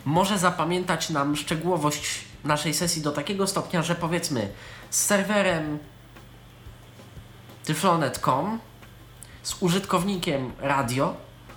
może zapamiętać nam szczegółowość naszej sesji do takiego stopnia, że powiedzmy z serwerem tyflonet.com z użytkownikiem radio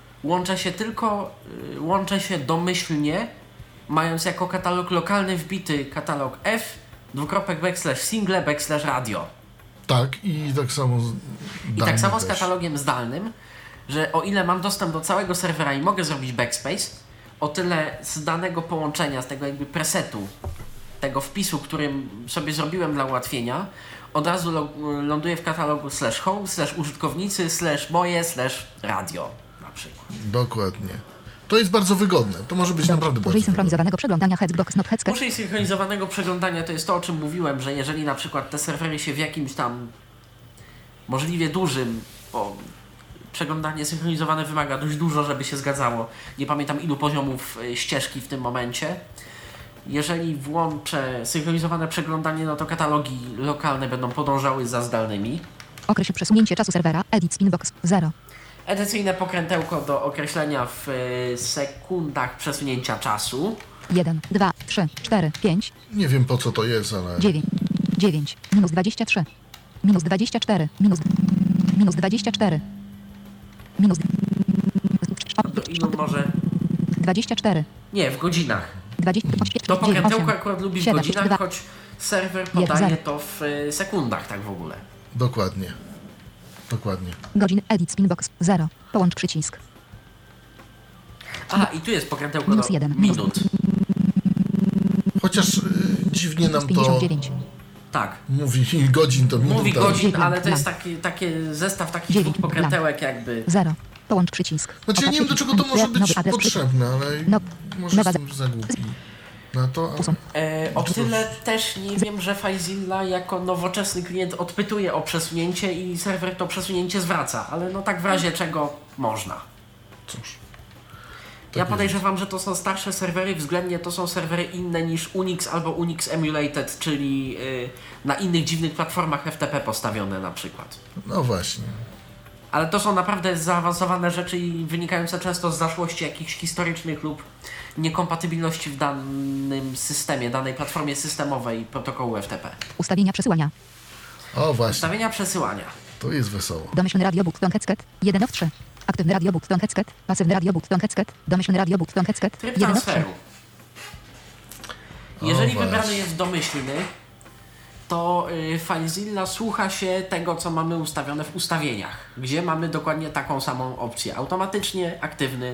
łączę się domyślnie, mając jako katalog lokalny wbity katalog F /single/radio. Tak, i tak samo z I tak samo z katalogiem zdalnym, że o ile mam dostęp do całego serwera i mogę zrobić backspace, o tyle z danego połączenia, z tego jakby presetu, tego wpisu, którym sobie zrobiłem dla ułatwienia, od razu ląduje w katalogu /home, /użytkownicy, /moje, /radio na przykład. Dokładnie. To jest bardzo wygodne. To może być naprawdę bardzo Użyj synchronizowanego przeglądania Użyj synchronizowanego przeglądania to jest to, o czym mówiłem, że jeżeli na przykład te serwery się w jakimś tam możliwie dużym, bo przeglądanie synchronizowane wymaga dość dużo, żeby się zgadzało. Nie pamiętam ilu poziomów ścieżki w tym momencie. Jeżeli włączę synchronizowane przeglądanie, no to katalogi lokalne będą podążały za zdalnymi. Określ przesunięcie czasu serwera. Edit Spinbox 0. Edycyjne pokrętełko do określenia w sekundach przesunięcia czasu. 1, 2, 3, 4, 5. Nie wiem po co to jest, ale... 9, minus 23, minus 24, minus 24, minus... Do ilu może... 24. Nie, w godzinach. 28, To pokrętełko 8, akurat lubi w 7, godzinach, 2. choć serwer podaje to w sekundach tak w ogóle. Dokładnie. Godzin. Edit Spinbox 0. Połącz przycisk. Aha, i tu jest pokrętełko Minus do 1. minut. Chociaż dziwnie nam to 59. Tak. mówi godzin, to minut. Mówi godzin, ale to 9, jest taki zestaw takich 9, dwóch pokrętełek jakby. 0. Połącz przycisk. Znaczy ja nie wiem, do czego to może być potrzebne, ale może nowa- jestem za głupi na to. O tyle też nie wiem, że FileZilla jako nowoczesny klient odpytuje o przesunięcie i serwer to przesunięcie zwraca, ale no tak w razie czego można. Cóż. Ja podejrzewam, że to są starsze serwery, względnie to są serwery inne niż Unix albo Unix Emulated, czyli na innych dziwnych platformach FTP postawione na przykład. No właśnie. Ale to są naprawdę zaawansowane rzeczy i wynikające często z zaszłości jakichś historycznych lub niekompatybilności w danym systemie, danej platformie systemowej protokołu FTP. Ustawienia przesyłania. O właśnie, Ustawienia przesyłania. to jest wesoło. Domyślny radio button headset. 1 of 3. Aktywny radio button headset. Pasywny radio button headset. Domyślny radio button headset. Tryb 1 of 3. transferu. Jeżeli właśnie. wybrany jest domyślny, to FileZilla słucha się tego, co mamy ustawione w ustawieniach, gdzie mamy dokładnie taką samą opcję. Automatycznie, aktywny.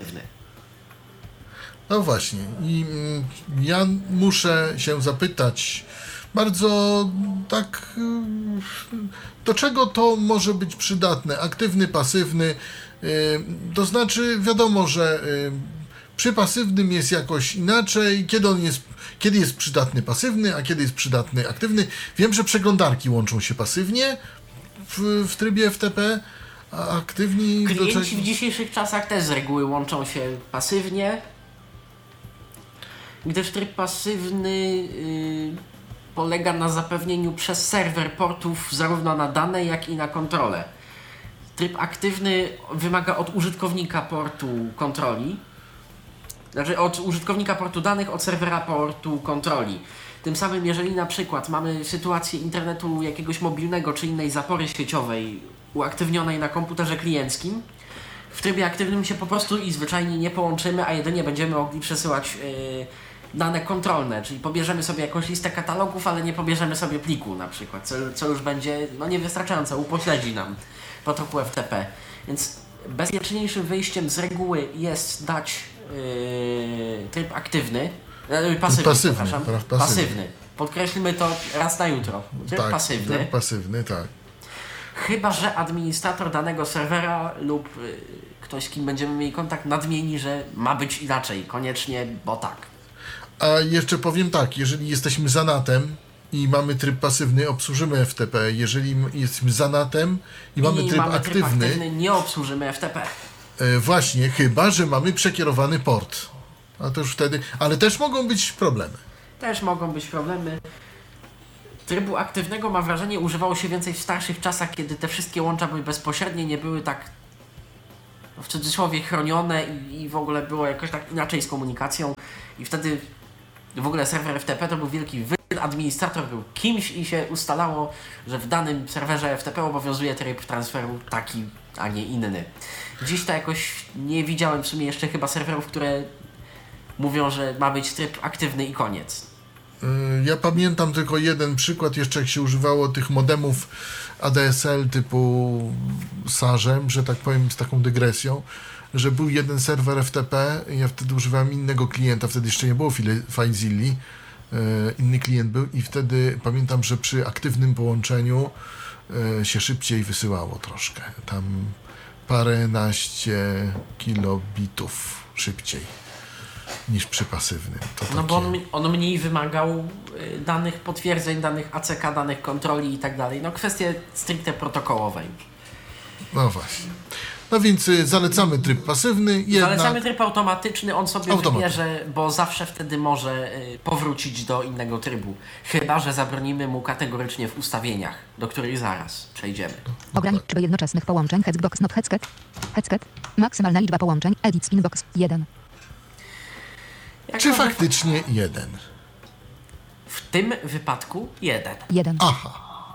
No właśnie. I ja muszę się zapytać bardzo tak, do czego to może być przydatne? Aktywny, pasywny. To znaczy wiadomo, że przy pasywnym jest jakoś inaczej, kiedy jest przydatny pasywny, a kiedy jest przydatny aktywny. Wiem, że przeglądarki łączą się pasywnie w trybie FTP, a aktywni... Klienci w dzisiejszych czasach też z reguły łączą się pasywnie, gdyż tryb pasywny polega na zapewnieniu przez serwer portów zarówno na dane, jak i na kontrolę. Tryb aktywny wymaga od użytkownika portu kontroli, znaczy od użytkownika portu danych, od serwera portu kontroli. Tym samym, jeżeli na przykład mamy sytuację internetu jakiegoś mobilnego czy innej zapory sieciowej uaktywnionej na komputerze klienckim, w trybie aktywnym się po prostu i zwyczajnie nie połączymy, a jedynie będziemy mogli przesyłać dane kontrolne, czyli pobierzemy sobie jakąś listę katalogów, ale nie pobierzemy sobie pliku na przykład, co już będzie niewystarczające, upośledzi nam protokół FTP. Więc bezpieczniejszym wyjściem z reguły jest dać tryb aktywny, pasywny. Podkreślmy to raz na jutro. Tryb pasywny. Tryb pasywny, tak. Chyba że administrator danego serwera lub ktoś, z kim będziemy mieli kontakt, nadmieni, że ma być inaczej, koniecznie, bo tak. A jeszcze powiem tak, jeżeli jesteśmy za NAT-em i mamy tryb pasywny, obsłużymy FTP. Jeżeli jesteśmy za NAT-em i mamy tryb aktywny, nie obsłużymy FTP. Właśnie, chyba że mamy przekierowany port. A to już wtedy, ale też mogą być problemy. Trybu aktywnego, mam wrażenie, używało się więcej w starszych czasach, kiedy te wszystkie łącza były bezpośrednie, nie były tak w cudzysłowie chronione i w ogóle było jakoś tak inaczej z komunikacją i wtedy w ogóle serwer FTP to był wielki administrator był kimś i się ustalało, że w danym serwerze FTP obowiązuje tryb transferu taki, a nie inny. Dziś to jakoś nie widziałem w sumie jeszcze chyba serwerów, które mówią, że ma być tryb aktywny i koniec. Ja pamiętam tylko jeden przykład, jeszcze jak się używało tych modemów ADSL typu Sarzem, że tak powiem z taką dygresją, że był jeden serwer FTP, ja wtedy używałem innego klienta, wtedy jeszcze nie było FileZilla, inny klient był i wtedy pamiętam, że przy aktywnym połączeniu się szybciej wysyłało troszkę, tam paręnaście kilobitów szybciej niż przy pasywnym. To no takie... bo on mniej wymagał danych potwierdzeń, danych ACK, danych kontroli i tak dalej. No kwestie stricte protokołowe już. No właśnie. No więc zalecamy tryb pasywny. Zalecamy tryb automatyczny, on sobie wybierze, bo zawsze wtedy może powrócić do innego trybu. Chyba że zabronimy mu kategorycznie w ustawieniach, do których zaraz przejdziemy. Ogranicz liczbę jednoczesnych połączeń Hexbox not Hexcat. Maksymalna liczba połączeń Edit Spinbox 1. Czy faktycznie 1? W tym wypadku 1. 1. Aha.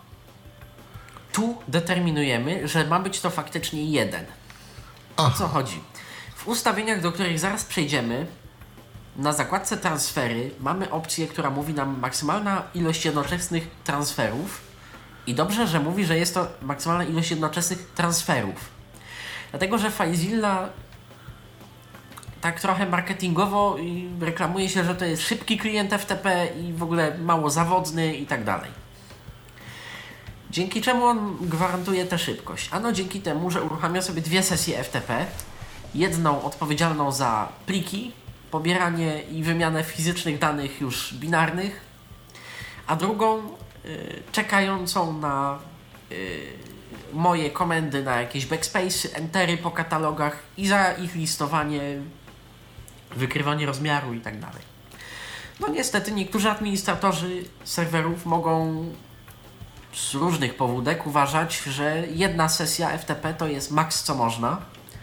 Tu determinujemy, że ma być to faktycznie 1. O co chodzi? W ustawieniach, do których zaraz przejdziemy, na zakładce transfery mamy opcję, która mówi nam maksymalna ilość jednoczesnych transferów i dobrze, że mówi, że jest to maksymalna ilość jednoczesnych transferów. Dlatego, że FileZilla tak trochę marketingowo reklamuje się, że to jest szybki klient FTP i w ogóle mało zawodny i tak dalej. Dzięki czemu on gwarantuje tę szybkość? Ano dzięki temu, że uruchamia sobie dwie sesje FTP. Jedną odpowiedzialną za pliki, pobieranie i wymianę fizycznych danych już binarnych, a drugą czekającą na moje komendy na jakieś backspace, entery po katalogach i za ich listowanie, wykrywanie rozmiaru i tak dalej. No niestety niektórzy administratorzy serwerów mogą z różnych powódek uważać, że jedna sesja FTP to jest maks co można.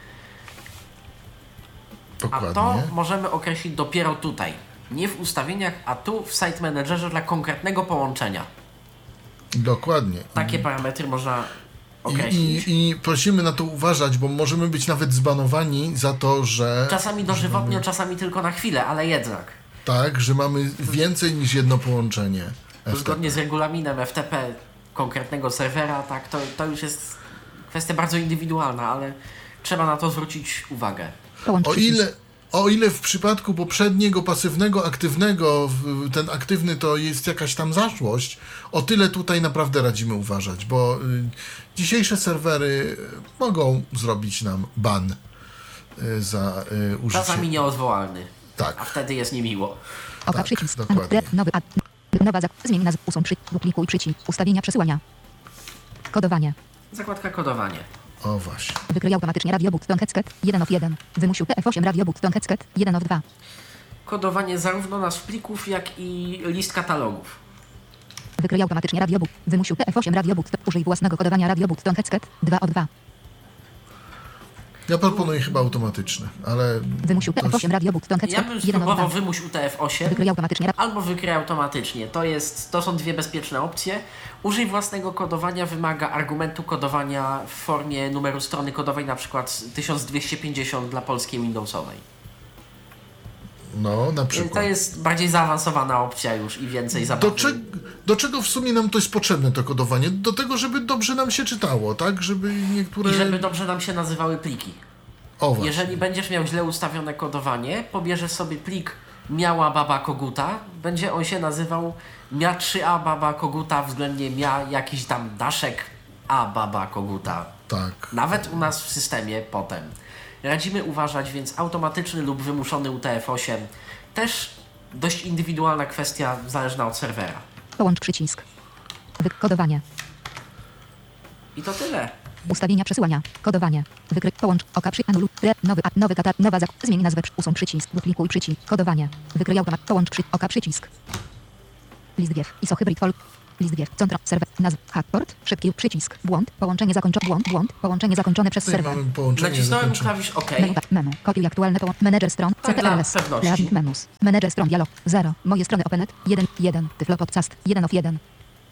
Dokładnie. A to możemy określić dopiero tutaj. Nie w ustawieniach, a tu w Site Managerze dla konkretnego połączenia. Dokładnie. Takie parametry można określić. I prosimy na to uważać, bo możemy być nawet zbanowani za to, że... Czasami dożywotnio, czasami tylko na chwilę, ale jednak. Tak, że mamy więcej niż jedno połączenie FTP. Zgodnie z regulaminem FTP konkretnego serwera, tak, to już jest kwestia bardzo indywidualna, ale trzeba na to zwrócić uwagę. O ile w przypadku poprzedniego pasywnego, aktywnego, ten aktywny to jest jakaś tam zaszłość, o tyle tutaj naprawdę radzimy uważać, bo dzisiejsze serwery mogą zrobić nam ban za użycie. Czasami nieodwołalny. Tak. A wtedy jest niemiło. Oka przycisk. Dokładnie. Zmień nazwę. Usuń duplikuj przycisk. Ustawienia przesyłania. Kodowanie. Zakładka kodowanie. O właśnie. Wykryj automatycznie Radio Button Hexcat 1 of 1. Wymusił TF8 Radio Button Hexcat 1 of 2. Kodowanie zarówno nazw plików, jak i list katalogów. Wykryj automatycznie Radio Button. Wymusił TF8 Radio Button. Użyj własnego kodowania Radio Button Hexcat 2 of 2. Ja proponuję chyba automatyczne, ale... Wymusił TF8 Radio Button Ja Hexcat bym 1 of 2. spróbował wymuś UTF-8 Wykryj automatycznie. albo wykryj automatycznie. To są dwie bezpieczne opcje. Użyj własnego kodowania wymaga argumentu kodowania w formie numeru strony kodowej, na przykład 1250 dla polskiej Windowsowej. No, na przykład. To jest bardziej zaawansowana opcja już i więcej zabawy. Do czego w sumie nam to jest potrzebne, to kodowanie? Do tego, żeby dobrze nam się czytało, tak? Żeby niektóre... I żeby dobrze nam się nazywały pliki. O właśnie. Jeżeli będziesz miał źle ustawione kodowanie, pobierzesz sobie plik miała baba koguta, będzie on się nazywał mia 3a baba koguta względnie mia jakiś tam daszek a baba koguta. Tak. Nawet u nas w systemie potem. Radzimy uważać, więc automatyczny lub wymuszony UTF-8 też dość indywidualna kwestia, zależna od serwera. Połącz przycisk. Kodowanie. I to tyle. Ustawienia przesyłania. Kodowanie. Wykryj. Połącz. Oka przy anulu. Nowy katar. Zmień nazwę. Usuń przycisk. Duplikuj przycisk. Kodowanie. Wykryj automat. Połącz oka przycisk. List GIF. ISO hybrid List gier. Centrum. Serwer. Nazw. Port. Szybki przycisk. Błąd. Połączenie zakończone. Błąd. Połączenie zakończone przez Tutaj serwer. mamy połączenie Nacisnąłem zakończone. klawisz OK. Menu. Kopiuj aktualne połączenie. Menedżer stron. Tak, dla CTRL-S. pewności. Leaving menus. Menedżer stron. Dialog. 0. Moje strony Openet. 1. Tyflo podcast. 1 of 1.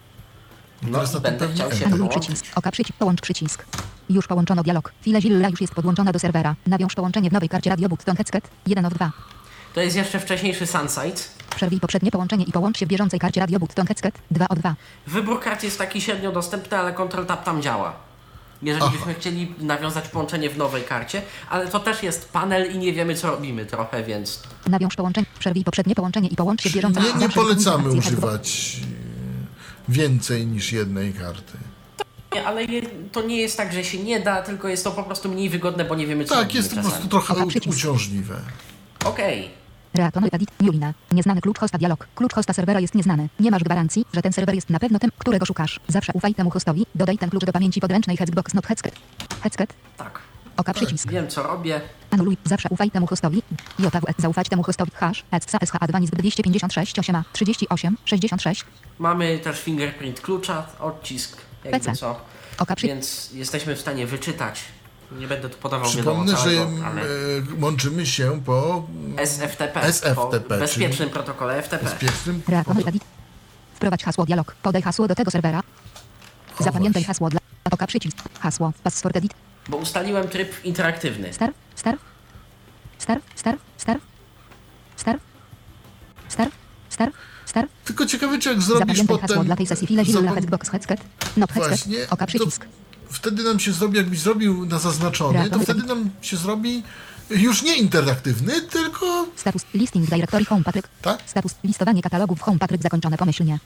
No Teraz i na tym będę pewnie chciał się N. Anuluj połączyć. przycisk. Oka przycisk. Połącz przycisk. Już połączono dialog. Fila Zilla już jest podłączona do serwera. Nawiąż połączenie w nowej karcie Radio Button Headset. 1 of 2. To jest jeszcze wcześniejszy Sunside. Przerwij poprzednie połączenie i połącz się w bieżącej karcie Radio Button Headset. 2 of 2. Wybór kart jest taki średnio dostępny, ale Ctrl-Tab tam działa. Jeżeli Aha. byśmy chcieli nawiązać połączenie w nowej karcie, ale to też jest panel i nie wiemy co robimy trochę, więc... Nawiąż połączenie. Przerwij poprzednie połączenie i połącz się w bieżącej Nie zawsze polecamy komunikacji używać więcej niż jednej karty. Nie, ale to nie jest tak, że się nie da, tylko jest to po prostu mniej wygodne, bo nie wiemy co Tak, robimy jest to po czasami. prostu trochę Oka przycisk. uciążliwe. Okej. Reatonowy edit. Julina. Nieznany klucz hosta dialog. Klucz hosta serwera jest nieznany. Nie masz gwarancji, że ten serwer jest na pewno tym, którego szukasz. Zawsze ufaj temu hostowi. Dodaj ten klucz do pamięci podręcznej Hexbox not Headset. Headset. Tak. Oka przycisk. Wiem co robię. Anuluj. Zawsze ufaj temu hostowi. JWS. Zaufać temu hostowi. Hash. SHA2 NISB 256 8 38 66. Mamy też fingerprint klucza, odcisk, jakby PC. co. Oka przycisk. Więc jesteśmy w stanie wyczytać. Nie będę tu podawał wiadomo Przypomnę, że całego, ale łączymy się po SFTP, SFTP, po bezpiecznym protokole FTP. bezpiecznym... Reatonowy edit. Wprowadź hasło dialog. Podaj hasło do tego serwera. O, Zapamiętaj właśnie. hasło dla... Oka przycisk. Hasło. Password edit. Bo ustaliłem tryb interaktywny. Star. Star. Star. Star. Star. Star. Star. Star. Star. Tylko ciekawe, czy jak zrobisz Zapamiętaj hasło potem... dla tej sesji. File Zilla zapam- Hexbox Headset. Not Headset. Właśnie, Oka to przycisk. wtedy nam się zrobi, jakbyś zrobił na zaznaczony, to Reatonowy wtedy nam się zrobi już nie interaktywny, tylko... Status listing directory home Patryk. Tak? Status listowanie katalogów home Patryk zakończone pomyślnie.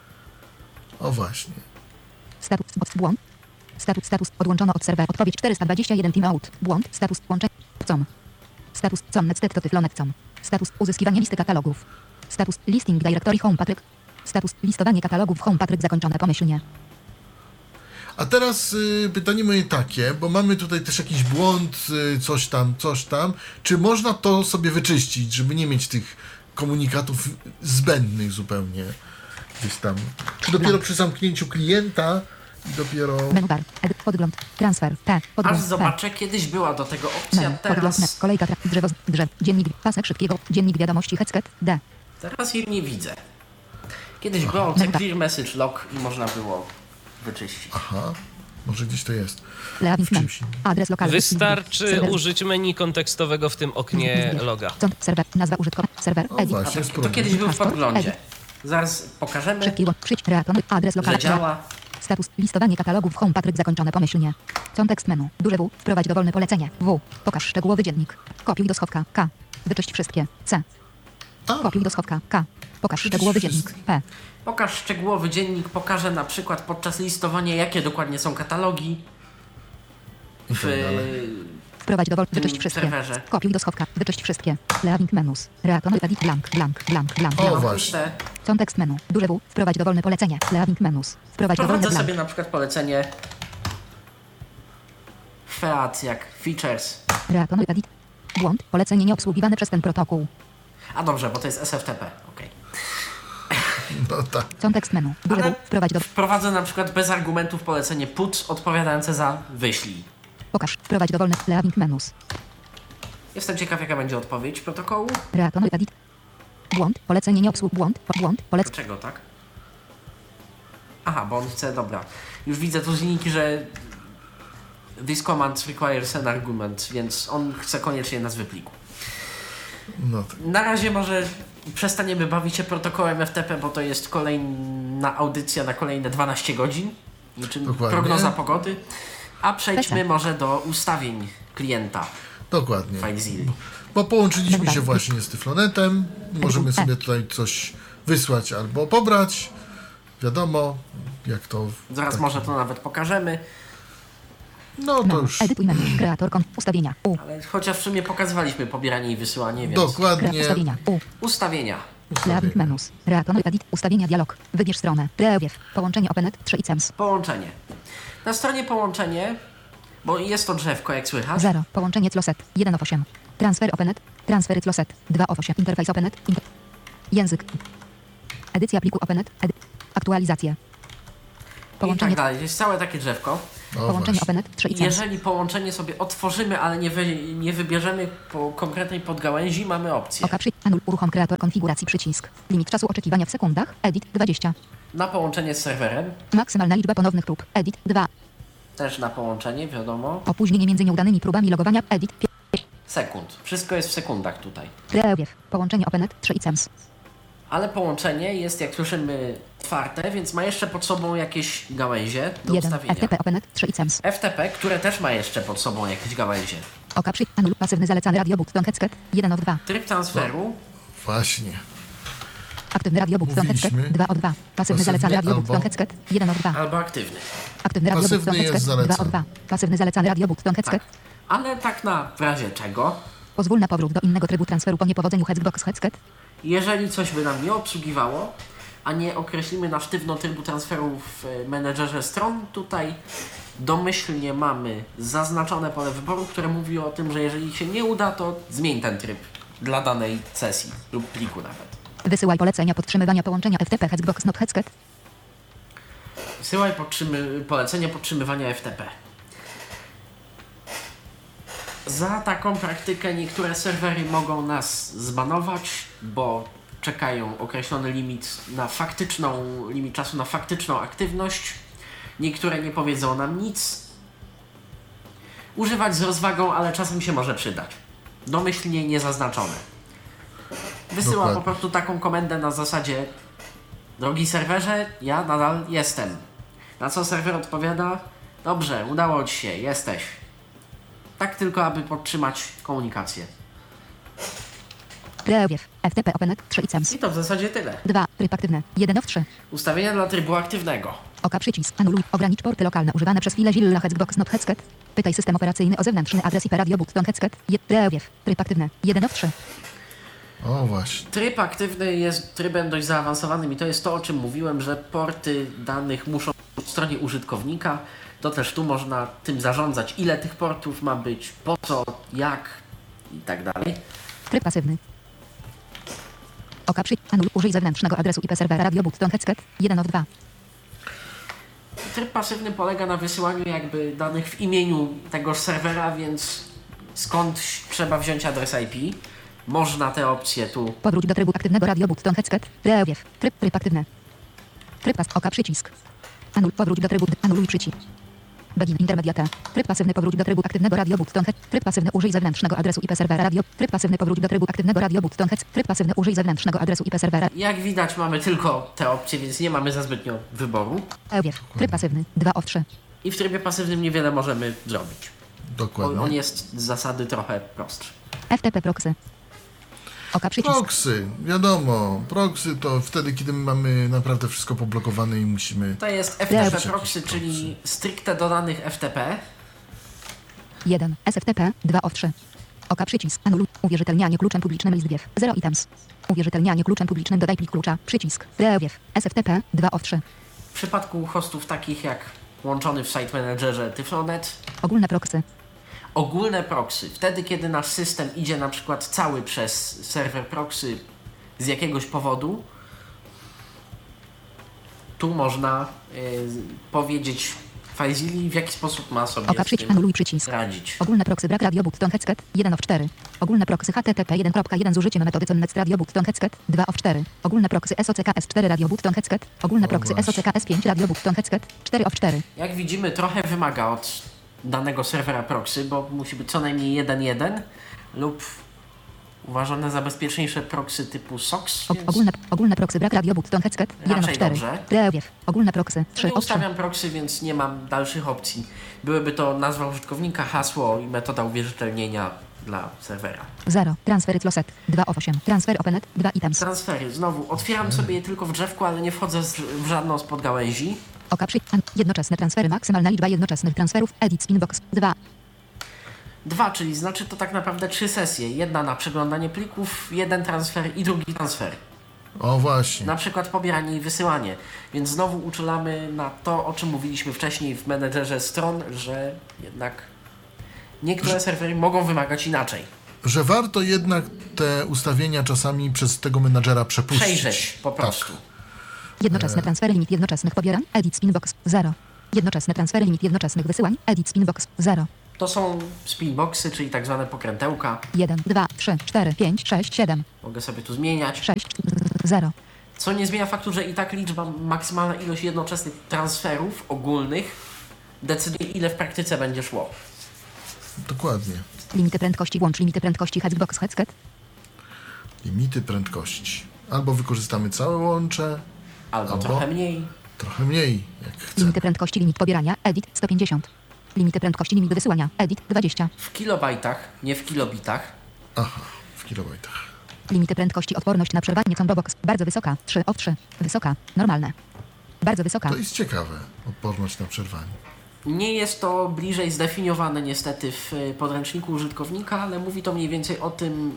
O właśnie. Status błąd. Status odłączono od serwera. Odpowiedź 421 timeout. Błąd. Status połączenie. Com. Status com netstet to tyflonet com. Status uzyskiwanie listy katalogów. Status listing directory home Patryk. Status listowanie katalogów home Patryk zakończone pomyślnie. A teraz pytanie moje takie, bo mamy tutaj też jakiś błąd, coś tam. Czy można to sobie wyczyścić, żeby nie mieć tych komunikatów zbędnych zupełnie gdzieś tam? Czy dopiero przy zamknięciu klienta i dopiero... Menu bar. Edit. Podgląd. Transfer. T. Aż Podgląd. T. zobaczę, kiedyś była do tego opcja, Menu. Podgląd. teraz, Kolejka. Drzew. Dziennik. Pasek szybkiego. Dziennik wiadomości. Headset. D. teraz jej nie widzę. Kiedyś była opcja clear message log i można było wyczyścić. Aha, może gdzieś to jest. Leaving W menu. czymś innym. Adres lokalny. Wystarczy Serwer. użyć menu kontekstowego w tym oknie loga. Serwer. Nazwa użytkownika. Serwer. O Edit. właśnie, To spróbuj. kiedyś był w Hasło. podglądzie. Edit. Zaraz pokażemy, Szybki łącz. Przyjdź. Reatonowy. Adres że lokalny. działa. Status listowanie katalogów home Patryk zakończone pomyślnie. Kontekst menu. Duże W. Wprowadź dowolne polecenie. W. Pokaż szczegółowy dziennik. Kopiuj do schowka. K. Wyczyść wszystkie. C. A, Kopiuj do schowka. K. Pokaż Wyczyść szczegółowy wszystkie. dziennik. P. Pokaż szczegółowy dziennik, pokażę na przykład podczas listowania, jakie dokładnie są katalogi i w... tak dalej. Wprowadź dowolne. Wyczyść tym wszystkie. serwerze. Kopiuj do schowka. Wyczyść wszystkie. Leaving menus. Reatonowy edit blank. O, No, właśnie. puste. Kontekst menu. Duże W. Wprowadź dowolne polecenie. Leaving menus. Wprowadź dowolne Prowadzę blank. sobie na przykład polecenie FEAT jak features. Reatonowy edit. Błąd. Polecenie nieobsługiwane przez ten protokół. A dobrze, bo to jest SFTP. Okej. No tak. Kontekst menu. Duże Ale W. Wprowadź do... wprowadzę na przykład bez argumentów polecenie put odpowiadające za wyślij. Pokaż. Wprowadź dowolne... Leaving menus. Jestem ciekaw, jaka będzie odpowiedź protokołu. Reatonowy edit. Błąd. Polecenie nieobsług... Błąd. Dlaczego tak? Aha, bo on chce, dobra. Już widzę tu z linijki, że this command requires an argument, więc on chce koniecznie nazwy pliku. No tak. Na razie może przestaniemy bawić się protokołem FTP, bo to jest kolejna audycja na kolejne 12 godzin. Niczym Dokładnie. prognoza pogody. A przejdźmy Pesza. może do ustawień klienta Dokładnie. FileZilla. Bo połączyliśmy Dobra. się właśnie z Tyflonetem. Możemy sobie tutaj coś wysłać albo pobrać. Wiadomo, jak to... Zaraz tak- może to nawet pokażemy, No to No. już Edytuj menu. Kreator kont. Ustawienia. U. ale chociaż w sumie pokazywaliśmy pobieranie i wysyłanie, więc... dokładnie Ustawienia. U. Ustawienia. Leaving menus. Reatonowy edit. Ustawienia dialog. Wybierz stronę. Preview. Połączenie Openet 3 items. Połączenie. Na stronie połączenie, bo jest to drzewko, jak słychać. 0. Połączenie Closet. 1 of 8. Transfer Openet. Transfery Closet. 2 of 8. Interfejs Openet. Język. Edycja pliku Openet. Aktualizacje. Połączenie, tak dalej. Jest całe takie drzewko. O, połączenie właśnie. OpenNet 3 i CEMS. Jeżeli połączenie sobie otworzymy, ale nie wybierzemy po konkretnej podgałęzi, mamy opcję. Anul uruchom kreator konfiguracji przycisk. Limit czasu oczekiwania w sekundach. Edit 20. Na połączenie z serwerem, Maksymalna liczba ponownych prób. Edit 2. też na połączenie, wiadomo, Opóźnienie między nieudanymi próbami logowania. Edit 5. sekund. Wszystko jest w sekundach tutaj. Prewiew. Połączenie OpenNet 3 i CEMS. Ale połączenie jest, jak słyszymy, otwarte, więc ma jeszcze pod sobą jakieś gałęzie do 1. ustawienia. FTP OpenNet 3 i CEMS. FTP, które też ma jeszcze pod sobą jakieś gałęzie. Anul pasywny zalecany radioboot don headset 1 of 2. Tryb transferu, Właśnie. Aktywny radioboot don headset Mówiliśmy. 2 of 2. Pasywny Pasywny zalecany radioboot albo- don headset 1 of 2. albo aktywny. Aktywny radioboot Pasywny don jest headset 2 zalecany. of 2. Pasywny zalecany radioboot don headset. Ale tak na razie czego? Pozwól na powrót do innego trybu transferu po niepowodzeniu Hexbox headset. Jeżeli coś by nam nie obsługiwało, a nie określimy na sztywno trybu transferu w menedżerze stron, tutaj domyślnie mamy zaznaczone pole wyboru, które mówi o tym, że jeżeli się nie uda, to zmień ten tryb dla danej sesji lub pliku nawet. Wysyłaj polecenia podtrzymywania połączenia FTP Hexbox not headset. Wysyłaj polecenie podtrzymywania FTP. Za taką praktykę niektóre serwery mogą nas zbanować, bo czekają określony limit czasu na faktyczną aktywność. Niektóre nie powiedzą nam nic. Używać z rozwagą, ale czasem się może przydać. Domyślnie niezaznaczone. Wysyła Dokładnie. po prostu taką komendę na zasadzie: drogi serwerze, ja nadal jestem. Na co serwer odpowiada: dobrze, udało Ci się, jesteś. Tak tylko, aby podtrzymać komunikację. Prewiew. FTP OpenNet 3 i CEMS. I to w zasadzie tyle. 2. Tryb aktywny. 1 of 3. Ustawienia dla trybu aktywnego. Przycisk. Anuluj. Ogranicz porty lokalne używane przez chwilę Zilla Hexbox not headset. Pytaj system operacyjny o zewnętrzny adres IP radioboot don headset. Prewiew. Tryb aktywny. 1 of 3. O, właśnie. Tryb aktywny jest trybem dość zaawansowanym i to jest to, o czym mówiłem, że porty danych muszą być w stronie użytkownika. To też tu można tym zarządzać, ile tych portów ma być, po co, jak i tak dalej. Tryb pasywny. Anuluj. Użyj zewnętrznego adresu IP serwera radioboot don headset. 1 of 2. Tryb pasywny polega na wysyłaniu jakby danych w imieniu tegoż serwera, więc skądś trzeba wziąć adres IP. Można te opcje tu. Powróć do trybu aktywnego radioboot don headset. Prewiew. Tryb aktywny. Tryb przycisk. Powróć do trybu. Anuluj przycisk. Begin intermediate. Tryb pasywny powróć do trybu aktywnego radioboot don headset. Tryb pasywny użyj zewnętrznego adresu IP serwera radio. Tryb pasywny powróć do trybu aktywnego radioboot don headset. Tryb pasywny użyj zewnętrznego adresu IP serwera. Jak widać, mamy tylko te opcje, więc nie mamy za zbytnio wyboru. Prewiew. Tryb pasywny. 2 of 3. I w trybie pasywnym niewiele możemy zrobić. Dokładnie. On jest z zasady trochę prostszy. FTP proxy. Przycisk. Proxy, wiadomo. Proxy to wtedy, kiedy mamy naprawdę wszystko poblokowane i musimy... To jest Jakiś FTP proxy, czyli stricte do danych FTP. 1. SFTP. 2 of 3. Przycisk. Anuluj. Uwierzytelnianie kluczem publicznym list wiew. 0 items. Uwierzytelnianie kluczem publicznym dodaj plik klucza. Przycisk. Prewiew. SFTP. 2 of 3. W przypadku hostów takich jak łączony w Site Managerze Tyflonet, Ogólne proxy. ogólne proxy, wtedy kiedy nasz system idzie na przykład cały przez serwer proxy z jakiegoś powodu, tu można powiedzieć FileZilla, w jaki sposób ma sobie z tym Anuluj przycisk. radzić. Ogólne proxy brak radioboot don headset. 1 of 4. Ogólne proxy HTTP 1.1 z użyciem metody Connect radioboot don headset. 2 of 4. Ogólne proxy SOCKS 4 radioboot don headset. Ogólne proxy właśnie. SOCKS 5 radioboot don headset. 4 of 4. Jak widzimy, trochę wymaga od danego serwera proxy, bo musi być co najmniej 1.1 lub uważane za bezpieczniejsze proxy typu SOX, więc Ogólne proxy brak radioboot don headset. 1 of Raczej 4. dobrze. Prewiew. Ogólne proxy 3 nie of 3. ustawiam proxy, więc nie mam dalszych opcji. Byłyby to nazwa użytkownika, hasło i metoda uwierzytelnienia dla serwera. 0. Transfery closet. 2 of 8. Transfer openet. 2 items. Transfery. Znowu, otwieram sobie je tylko w drzewku, ale nie wchodzę w żadną z podgałęzi. Jednoczesne transfery. Maksymalna liczba jednoczesnych transferów. Edit inbox. 2. 2, czyli znaczy to tak naprawdę 3 sesje. Jedna na przeglądanie plików, jeden transfer i drugi transfer. O, właśnie. Na przykład pobieranie i wysyłanie. Więc znowu uczulamy na to, o czym mówiliśmy wcześniej w menedżerze stron, że jednak niektóre serwery mogą wymagać inaczej. Że warto jednak te ustawienia czasami przez tego menadżera przepuścić. Przejrzeć po prostu. Tak. Jednoczesne transfery, limit jednoczesnych pobierań, edit spinbox 0. Jednoczesne transfery, limit jednoczesnych wysyłań, edit spinbox 0. To są spinboxy, czyli tak zwane pokrętełka. 1, 2, 3, 4, 5, 6, 7, Mogę sobie tu zmieniać. 6, 0. Co nie zmienia faktu, że i tak liczba, maksymalna ilość jednoczesnych transferów ogólnych decyduje, ile w praktyce będzie szło. Dokładnie. Limity prędkości, włącz limity prędkości Hexbox Headset. Limity prędkości. Albo wykorzystamy całe łącze, Albo Albo? trochę mniej. trochę mniej, jak chcemy. Limity prędkości, limit pobierania, edit 150. Limity prędkości, limit wysyłania, edit 20. W kilobajtach, nie w kilobitach. Aha, w kilobajtach. Limity prędkości, odporność na przerwanie combo box. Bardzo wysoka, 3 of 3. Wysoka, normalne. Bardzo wysoka. To jest ciekawe, odporność na przerwanie. Nie jest to bliżej zdefiniowane niestety w podręczniku użytkownika, ale mówi to mniej więcej o tym,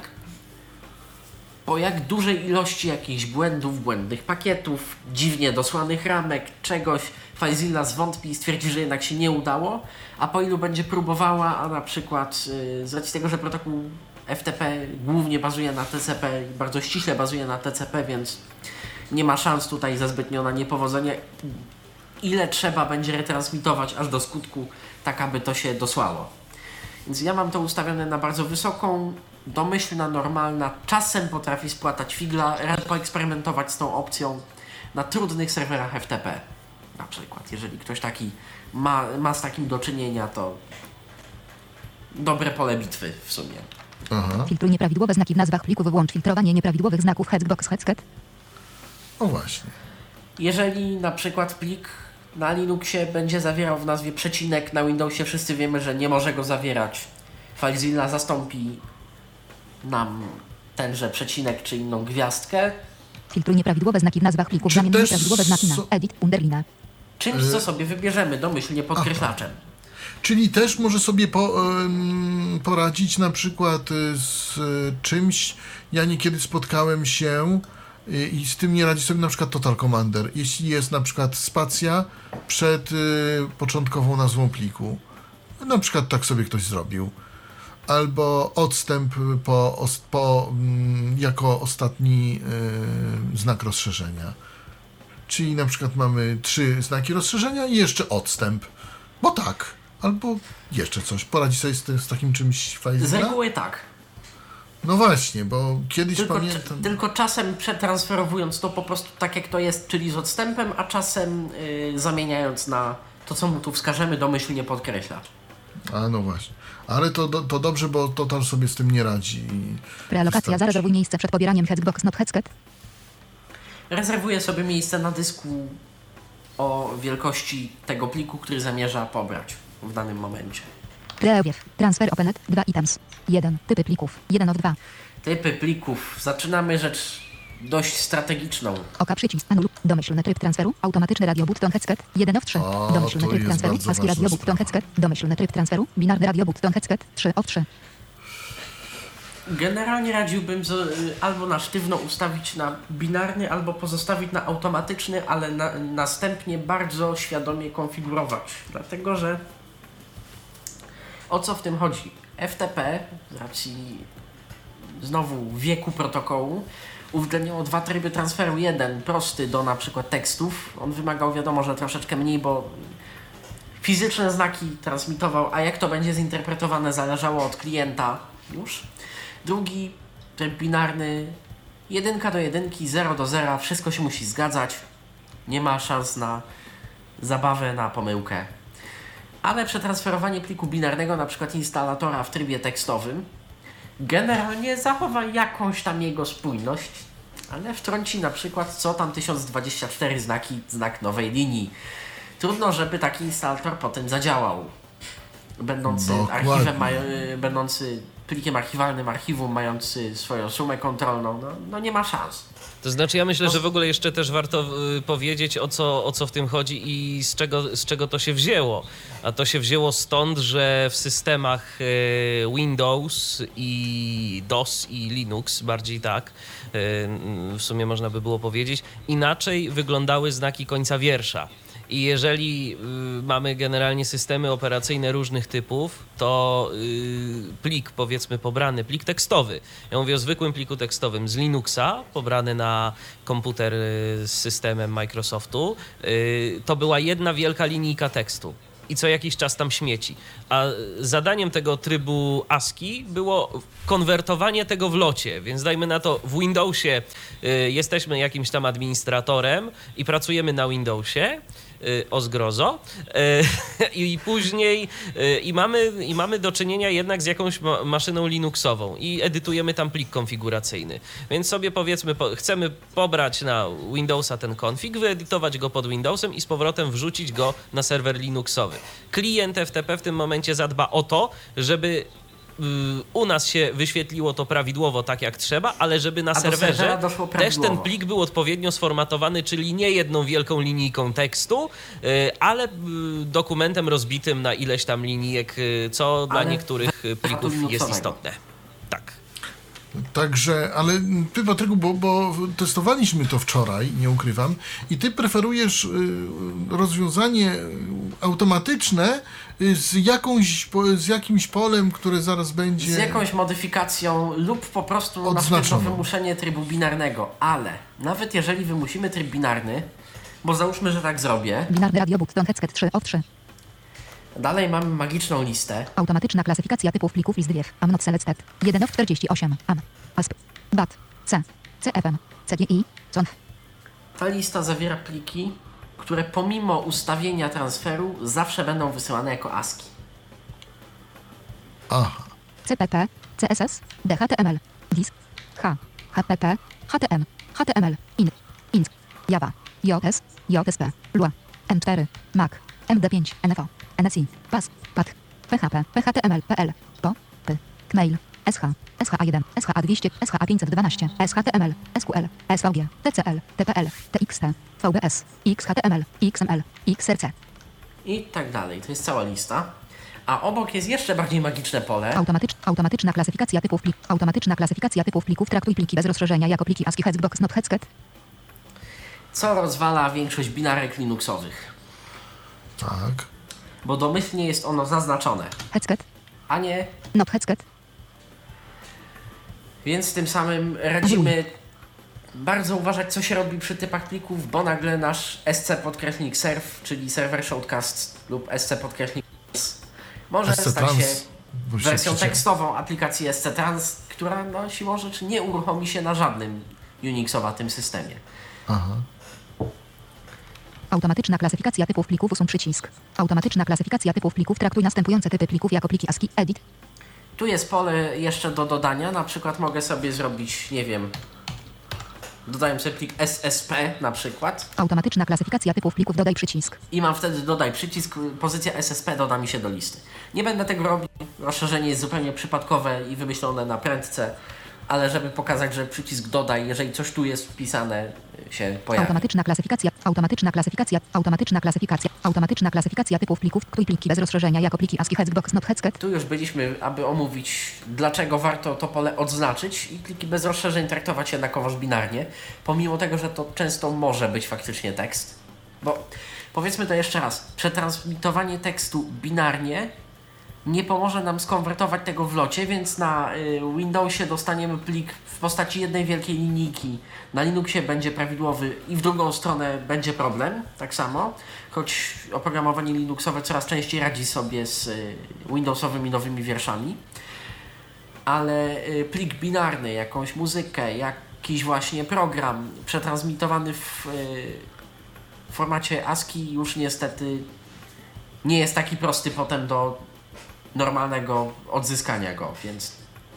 po jak dużej ilości jakichś błędów, błędnych pakietów, dziwnie dosłanych ramek, czegoś FileZilla zwątpi i stwierdzi, że jednak się nie udało, a po ilu będzie próbowała, a na przykład z racji tego, że protokół FTP głównie bazuje na TCP, bardzo ściśle bazuje na TCP, więc nie ma szans tutaj za zbytnio na niepowodzenie. Ile trzeba będzie retransmitować aż do skutku, tak aby to się dosłało. Więc ja mam to ustawione na bardzo wysoką, domyślna, normalna, czasem potrafi spłatać figla, radzę poeksperymentować z tą opcją na trudnych serwerach FTP. Na przykład, jeżeli ktoś taki ma z takim do czynienia, to dobre pole bitwy w sumie. Aha, Filtruj nieprawidłowe znaki w nazwach plików. Włącz filtrowanie nieprawidłowych znaków Hexbox Headset. o właśnie. Jeżeli na przykład plik na Linuxie będzie zawierał w nazwie przecinek, na Windowsie wszyscy wiemy, że nie może go zawierać. FileZilla zastąpi nam tenże przecinek czy inną gwiazdkę Filtruj nieprawidłowe znaki w nazwach plików. Czy Zamień też nieprawidłowe znaki na edit underline. czymś, co sobie wybierzemy domyślnie podkreślaczem. Czyli też może sobie poradzić na przykład z czymś. Ja niekiedy spotkałem się i z tym nie radzi sobie na przykład Total Commander. Jeśli jest na przykład spacja przed początkową nazwą pliku. Na przykład tak sobie ktoś zrobił. Albo odstęp jako ostatni znak rozszerzenia. Czyli na przykład mamy 3 znaki rozszerzenia i jeszcze odstęp. Bo tak. Albo jeszcze coś. Poradzi sobie z takim czymś Z FileZilla? reguły tak. No właśnie, bo kiedyś pamiętam... Tylko czasem przetransferowując to po prostu tak jak to jest, czyli z odstępem, a czasem zamieniając na to, co mu tu wskażemy, domyślnie podkreślacz. A no właśnie. Ale to dobrze, bo Total sobie z tym nie radzi. Prealokacja. Zarezerwuj miejsce przed pobieraniem Hexbox not Headset. Rezerwuję sobie miejsce na dysku o wielkości tego pliku, który zamierza pobrać w danym momencie. Preobiew. Transfer opened. 2 items. 1. Typy plików. 1 of 2. Typy plików. Zaczynamy rzecz dość strategiczną. Oka przycisk. Anul. Domyślny tryb transferu. Automatyczny radio button headset. 1 of 3. O, Domyślny to tryb jest transferu. bardzo ASCII ważna radio button sprawa. headset. Domyślny tryb transferu. Binarny radio button headset. 3 of 3. Generalnie radziłbym albo na sztywno ustawić na binarny, albo pozostawić na automatyczny, ale następnie bardzo świadomie konfigurować. Dlatego, że o co w tym chodzi? FTP, z racji znowu wieku protokołu, uwzględniało 2 tryby transferu. Jeden prosty do na przykład tekstów. On wymagał wiadomo, że troszeczkę mniej, bo fizyczne znaki transmitował, a jak to będzie zinterpretowane zależało od klienta już. Drugi tryb binarny 1 do 1, 0 do 0, wszystko się musi zgadzać. Nie ma szans na zabawę, na pomyłkę. Ale przetransferowanie pliku binarnego, na przykład instalatora w trybie tekstowym, generalnie zachowa jakąś tam jego spójność, ale wtrąci na przykład co tam 1024 znaki, znak nowej linii. Trudno, żeby taki instalator potem zadziałał. Będący będący plikiem archiwalnym, archiwum mający swoją sumę kontrolną, no nie ma szans. To znaczy ja myślę, że w ogóle jeszcze też warto powiedzieć o co w tym chodzi i z czego to się wzięło. A to się wzięło stąd, że w systemach Windows i DOS i Linux, bardziej tak, w sumie można by było powiedzieć, inaczej wyglądały znaki końca wiersza. I jeżeli mamy generalnie systemy operacyjne różnych typów, to plik, powiedzmy pobrany, plik tekstowy, ja mówię o zwykłym pliku tekstowym z Linuxa, pobrany na komputer z systemem Microsoftu, to była jedna wielka linijka tekstu. I co jakiś czas tam śmieci. A zadaniem tego trybu ASCII było konwertowanie tego w locie, więc dajmy na to w Windowsie jesteśmy jakimś tam administratorem i pracujemy na Windowsie, o zgrozo, i później mamy do czynienia jednak z jakąś maszyną Linuxową i edytujemy tam plik konfiguracyjny. Więc sobie powiedzmy, chcemy pobrać na Windowsa ten config, wyedytować go pod Windowsem i z powrotem wrzucić go na serwer Linuxowy. Klient FTP w tym momencie zadba o to, żeby u nas się wyświetliło to prawidłowo tak jak trzeba, ale żeby na serwerze też ten plik był odpowiednio sformatowany, czyli nie jedną wielką linijką tekstu, ale dokumentem rozbitym na ileś tam linijek, co dla niektórych plików jest istotne. Tak. Także, ale ty, Patryku, bo testowaliśmy to wczoraj, nie ukrywam, i ty preferujesz rozwiązanie automatyczne z jakimś polem, które zaraz będzie... Z jakąś modyfikacją lub po prostu na przykład wymuszenie trybu binarnego, ale nawet jeżeli wymusimy tryb binarny, bo załóżmy, że tak zrobię... Binarny radiobut, Don Hecket 3 of 3. Dalej mamy magiczną listę. Automatyczna klasyfikacja typów plików list wiew. Amnot selected. 1 of 48. Am. ASP. BAT. C. CFM. CGI. CONF. Ta lista zawiera pliki, które pomimo ustawienia transferu zawsze będą wysyłane jako ASCII. Aha. CPP. CSS. DHTML. DISK. H. HTTP. HTM. HTML. INC. Java. JS. JSP. Lua. M4. Mac. MD5. NFO. NSI. PAS. PAT. PHP. PHTML. PL. PO. P. Mail. SH. SHA1. SHA200. SHA512. SHTML. SQL. SVG. TCL. TPL. TXT. VBS. XHTML. XML. XRC. I tak dalej. To jest cała lista. A obok jest jeszcze bardziej magiczne pole. Automatyczna klasyfikacja typów plików. Automatyczna klasyfikacja typów plików. Traktuj pliki bez rozszerzenia jako pliki ASCII hexbox not hexket. Co rozwala większość binarek Linuxowych. Tak. Bo domyślnie jest ono zaznaczone. Hexket. A nie... Not hexket. Więc tym samym radzimy bardzo uważać, co się robi przy typach plików, bo nagle nasz sc_serv, czyli server shoutcast lub sc_s może stać się wersją tekstową aplikacji sc_trans, która no, siłą rzeczy nie uruchomi się na żadnym Unixowatym systemie. Aha. Automatyczna klasyfikacja typów plików. Usuń przycisk. Automatyczna klasyfikacja typów plików. Traktuj następujące typy plików jako pliki ASCII. Edit. Tu jest pole jeszcze do dodania. Na przykład mogę sobie zrobić, nie wiem, dodałem sobie plik SSP na przykład. Automatyczna klasyfikacja typów plików. Dodaj przycisk. I mam wtedy dodaj przycisk. Pozycja SSP doda mi się do listy. Nie będę tego robił. Rozszerzenie jest zupełnie przypadkowe i wymyślone na prędce. Ale żeby pokazać, że przycisk dodaj, jeżeli coś tu jest wpisane, się pojawi. Automatyczna klasyfikacja typów plików. Traktuj pliki bez rozszerzenia jako pliki ASCII hexbox not hexket. Tu już byliśmy, aby omówić, dlaczego warto to pole odznaczyć i pliki bez rozszerzeń traktować jednakowoż binarnie, pomimo tego, że to często może być faktycznie tekst. Bo powiedzmy to jeszcze raz, przetransmitowanie tekstu binarnie nie pomoże nam skonwertować tego w locie, więc na Windowsie dostaniemy plik w postaci jednej wielkiej linijki. Na Linuxie będzie prawidłowy i w drugą stronę będzie problem, tak samo. Choć oprogramowanie Linuxowe coraz częściej radzi sobie z Windowsowymi nowymi wierszami. Ale plik binarny, jakąś muzykę, jakiś właśnie program przetransmitowany w formacie ASCII już niestety nie jest taki prosty potem do normalnego odzyskania go, więc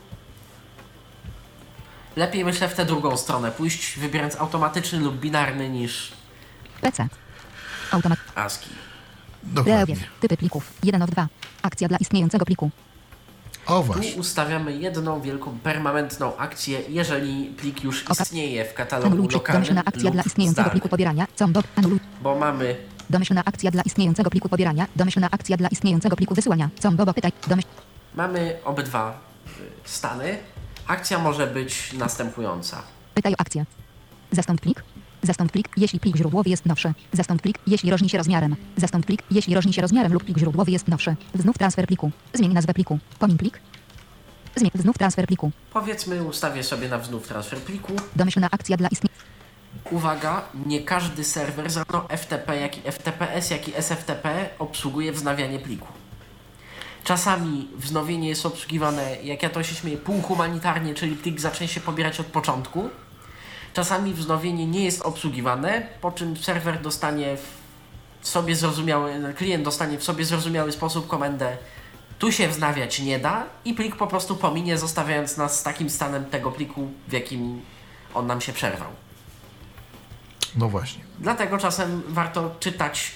lepiej myślę w tę drugą stronę pójść, wybierając automatyczny lub binarny niż PC. ASCII. Dokładnie. Typy plików. 1 of 2. Akcja dla istniejącego pliku. O Tu właśnie. ustawiamy jedną wielką permanentną akcję, jeżeli plik już istnieje w katalogu lokalnym Domyślna akcja dla lub istniejącego zdalnym. pliku pobierania. Combo. Anuluj. Bo mamy Domyślna akcja dla istniejącego pliku pobierania. Domyślna akcja dla istniejącego pliku wysyłania. Combo. Pytaj. mamy obydwa stany. Akcja może być następująca. Pytaj o akcję. Zastąp plik. Zastąp plik, jeśli plik źródłowy jest nowszy. Zastąp plik, jeśli różni się rozmiarem. Zastąp plik, jeśli różni się rozmiarem lub plik źródłowy jest nowszy. Znów transfer pliku. Zmień nazwę pliku. Pomin plik. Zmień znów transfer pliku. Powiedzmy, ustawię sobie na wznów transfer pliku. Domyślna akcja dla istnienia. Uwaga, nie każdy serwer, zarówno FTP, jak i FTPS, jak i SFTP obsługuje wznawianie pliku. Czasami wznowienie jest obsługiwane, jak ja to się śmieję, półhumanitarnie, czyli plik zacznie się pobierać od początku. Czasami wznowienie nie jest obsługiwane, po czym serwer dostanie w sobie zrozumiały, klient dostanie w sobie zrozumiały sposób komendę tu się wznawiać nie da i plik po prostu pominie, zostawiając nas z takim stanem tego pliku, w jakim on nam się przerwał. No właśnie. Dlatego czasem warto czytać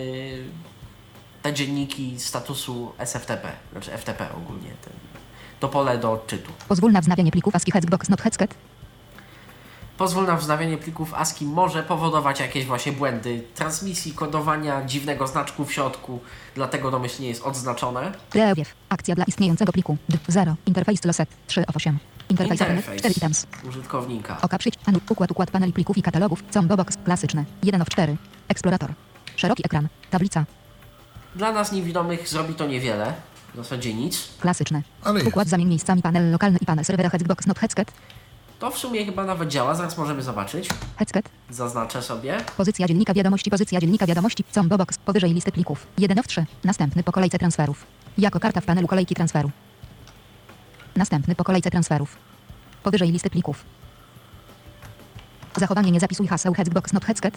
te dzienniki statusu SFTP, znaczy FTP ogólnie, to pole do odczytu. Pozwól na wznawianie plików ASCII Hexbox not Hexket. Pozwól na wznawianie plików ASCII może powodować jakieś właśnie błędy transmisji, kodowania, dziwnego znaczku w środku, dlatego domyślnie jest odznaczone. Prewiew. Akcja dla istniejącego pliku. 0. Interface loset 3 of 8. Interface openet 4 items. Użytkownika. Oka przyć. Układ paneli plików i katalogów. Combo box. Klasyczny. 1 of 4. Eksplorator. Szeroki ekran. Tablica. Dla nas niewidomych zrobi to niewiele, w zasadzie nic. Klasyczny. Ale jest. Układ zamień miejscami panel lokalny i panel serwera Hexbox not Hexket. To w sumie chyba nawet działa, zaraz możemy zobaczyć. Hexket. Zaznaczę sobie. Pozycja dziennika wiadomości. Combo box. Powyżej listy plików. 1 of 3. Następny po kolejce transferów. Jako karta w panelu kolejki transferu. Następny po kolejce transferów. Powyżej listy plików. Zachowanie nie zapisuj haseł Hexbox not Hexket.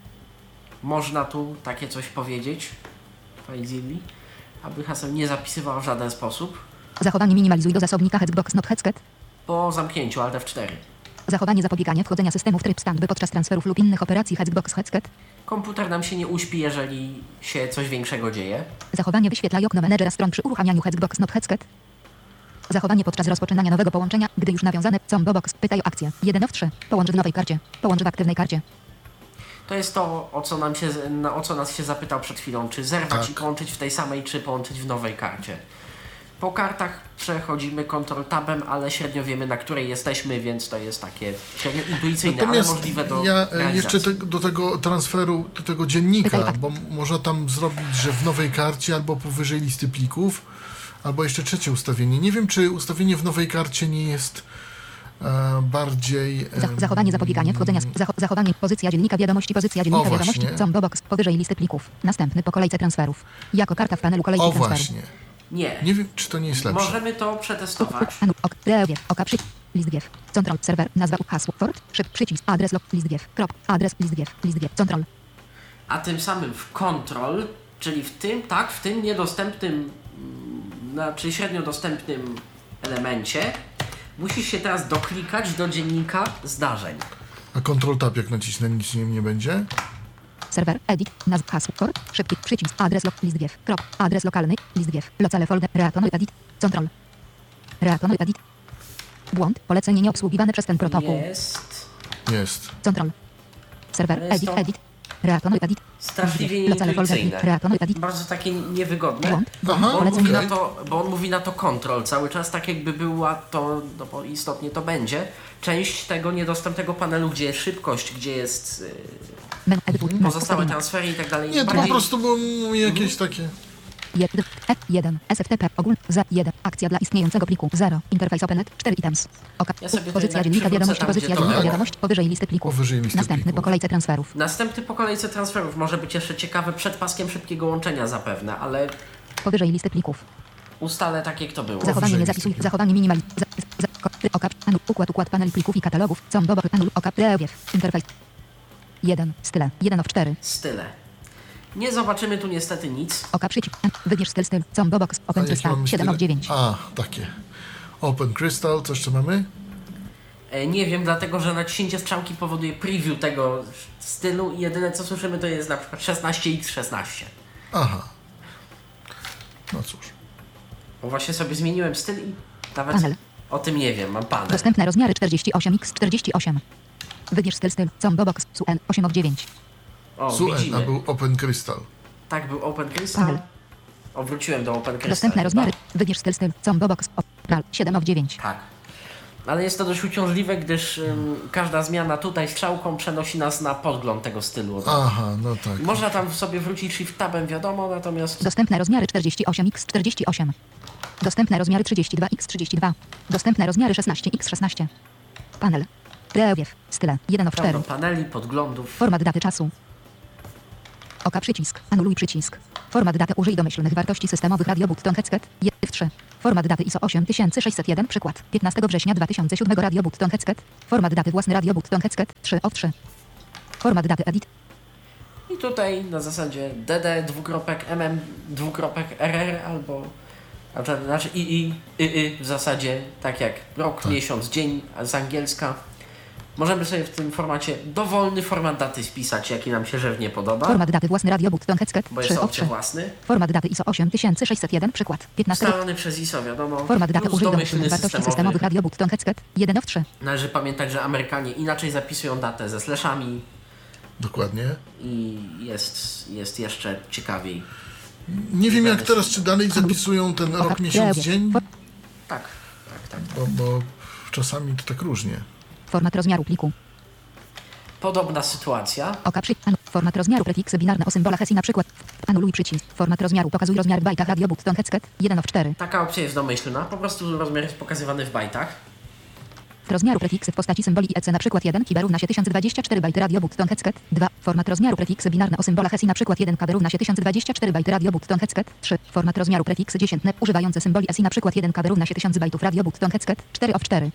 Można tu takie coś powiedzieć, FileZilla, aby haseł nie zapisywał w żaden sposób. Zachowanie minimalizuj do zasobnika Hexbox not Hexket. Po zamknięciu Alt F4. Zachowanie zapobiegania wchodzenia systemu w tryb standby podczas transferów lub innych operacji Hexbox Hexket. Komputer nam się nie uśpi, jeżeli się coś większego dzieje. Zachowanie wyświetlaj okno menedżera stron przy uruchamianiu Hexbox not Hexket. Zachowanie podczas rozpoczynania nowego połączenia, gdy już nawiązane. Combo box. Pytaj o akcję. 1 of 3. Połącz w nowej karcie. Połącz w aktywnej karcie. To jest to, o co nas się zapytał przed chwilą, czy zerwać Tak. i połączyć w tej samej, czy połączyć w nowej karcie. Po kartach przechodzimy Ctrl-Tabem, ale średnio wiemy, na której jesteśmy, więc to jest takie średnio intuicyjne, Natomiast ale możliwe do ja realizacji. jeszcze do tego transferu, do tego dziennika, bo można tam zrobić, że w nowej karcie albo powyżej listy plików, albo jeszcze trzecie ustawienie. Nie wiem, czy ustawienie w nowej karcie nie jest bardziej... Zachowanie zapobiegania wchodzenia. Zachowanie pozycja dziennika wiadomości. właśnie. Combo box. Powyżej listy plików. Następny po kolejce transferów. Jako karta w panelu kolejki O transferu. właśnie. Nie. Nie wiem, czy to nie jest lepsze. Możemy to przetestować. Oka przy. List wiew. Control serwer. Nazwa hasło. Fort. Przycisk. Adres log. List wiew. Adres list wiew. List wiew. Control. A tym samym w Control, czyli w tym niedostępnym, czy średnio dostępnym elemencie, musisz się teraz doklikać do dziennika zdarzeń. A Ctrl-Tab jak nacisnę, nic nie będzie? Serwer. Edit. Nazw hasło. Fort. Szybki. Przycisk. Adres log. List wiew. Adres lokalny. List wiew. Locale folder. Reatonuj edit. Control. Reatonuj edit. Błąd. Polecenie nieobsługiwane przez ten protokół. Jest. Control. Serwer. Ale jest Edit. to Edit. Reatonuj edit. Straszliwie Locale folder. nieintuicyjne. Reatonuj edit. Bardzo takie niewygodne. Błąd. Aha, Bo on, mówi okej. bo on mówi na to Control cały czas, tak jakby była to, no bo istotnie to będzie, część tego niedostępnego panelu, gdzie jest szybkość, gdzie jest Men edit. pozostałe transfery i tak dalej. Nie, to po Bardziej- prostu było jakieś takie... F1 SFTP ogól Z1 akcja dla istniejącego pliku 0 interface openet 4 items. Ja sobie to Pozycja jednak dziennika przywrócę wiadomości, tam, pozycja gdzie to dziennika było. wiadomości powyżej listy plików. Powyżej listy Następny plików. po kolejce transferów. Następny po kolejce transferów może być jeszcze ciekawy przed paskiem szybkiego łączenia zapewne, ale Powyżej listy plików. ustalę tak jak to było. Zachowanie nie listy zapisuj. plików. Zachowanie układ panel plików i katalogów. Combo oka prewiew. Interface 1 style 1 of 4. Style. Nie zobaczymy tu niestety nic. Oka przycisk. Wybierz styl. Combo box A open jakie crystal mamy 7 of style? 9. A, takie. Open Crystal, co jeszcze mamy? Nie wiem, dlatego że naciśnięcie strzałki powoduje preview tego stylu i jedyne co słyszymy to jest na przykład 16x16. Aha. No cóż. Bo właśnie sobie zmieniłem styl i nawet Panel. o tym nie wiem, mam panel. Dostępne rozmiary 48x48. Wybierz styl. Combo box SUN 8 of 9. O, Suen, a widzimy. był Open Crystal. Tak, był Open Crystal. Panel. Wróciłem do Open Crystal. Dostępne chyba. rozmiary. Wybierz styl. Combo box 7 of 9. Tak. Ale jest to dość uciążliwe, gdyż każda zmiana tutaj strzałką przenosi nas na podgląd tego stylu. Aha, no tak. Można tam sobie wrócić shift-tabem, wiadomo, natomiast... Dostępne rozmiary 48x48. Dostępne rozmiary 32x32. Dostępne rozmiary 16x16. Panel. Prewiew. Style. 1 of 4. Pełno paneli, podglądów. Format daty czasu. Oka przycisk. Anuluj przycisk. Format daty użyj domyślnych wartości systemowych Radio Button Headset. 3. Format daty ISO 8601. Przykład. 15 września 2007 Radio Button Headset. Format daty własny Radio Button Headset. 3 of 3. Format daty edit. I tutaj na zasadzie dd:/mm:/rr albo znaczy w zasadzie tak jak rok, miesiąc, dzień z angielska. Możemy sobie w tym formacie dowolny format daty wpisać, jaki nam się żywnie podoba. Format daty własny Radio Button Headset. Bo 3 jest of opcja 3. własny. Format daty ISO 8601. Przykład. 15. Ustalony przez ISO, wiadomo. Format daty Plus użyj domyślny domyślnych wartości systemowych Radio Button Headset. 1 of 3. Należy pamiętać, że Amerykanie inaczej zapisują datę ze slashami Dokładnie. i jest jeszcze ciekawiej. Nie wiem jak teraz, czy dalej zapisują ten rok, miesiąc, dzień, Tak. bo czasami to tak różnie. Format rozmiaru pliku. Podobna sytuacja. Oka format rozmiaru prefiksy binarne o symbolach SI na przykład. Anuluj przycisk. Format rozmiaru pokazuj rozmiar w bajtach Radio Button Headset. 1 of 4. Taka opcja jest domyślna, po prostu rozmiar jest pokazywany w bajtach. Rozmiaru prefiksy w postaci symboli EC na przykład 1 KB równa się 1024 bajty Radio Button Headset. 2. Format rozmiaru prefiksy binarne o symbolach SI na przykład 1 KB równa się 1024 bajty Radio Button Headset. 3. Format rozmiaru prefiksy dziesiętne używające symboli SI na przykład 1 KB równa się 1000 bajtów Radio Button Headset. 4 of 4.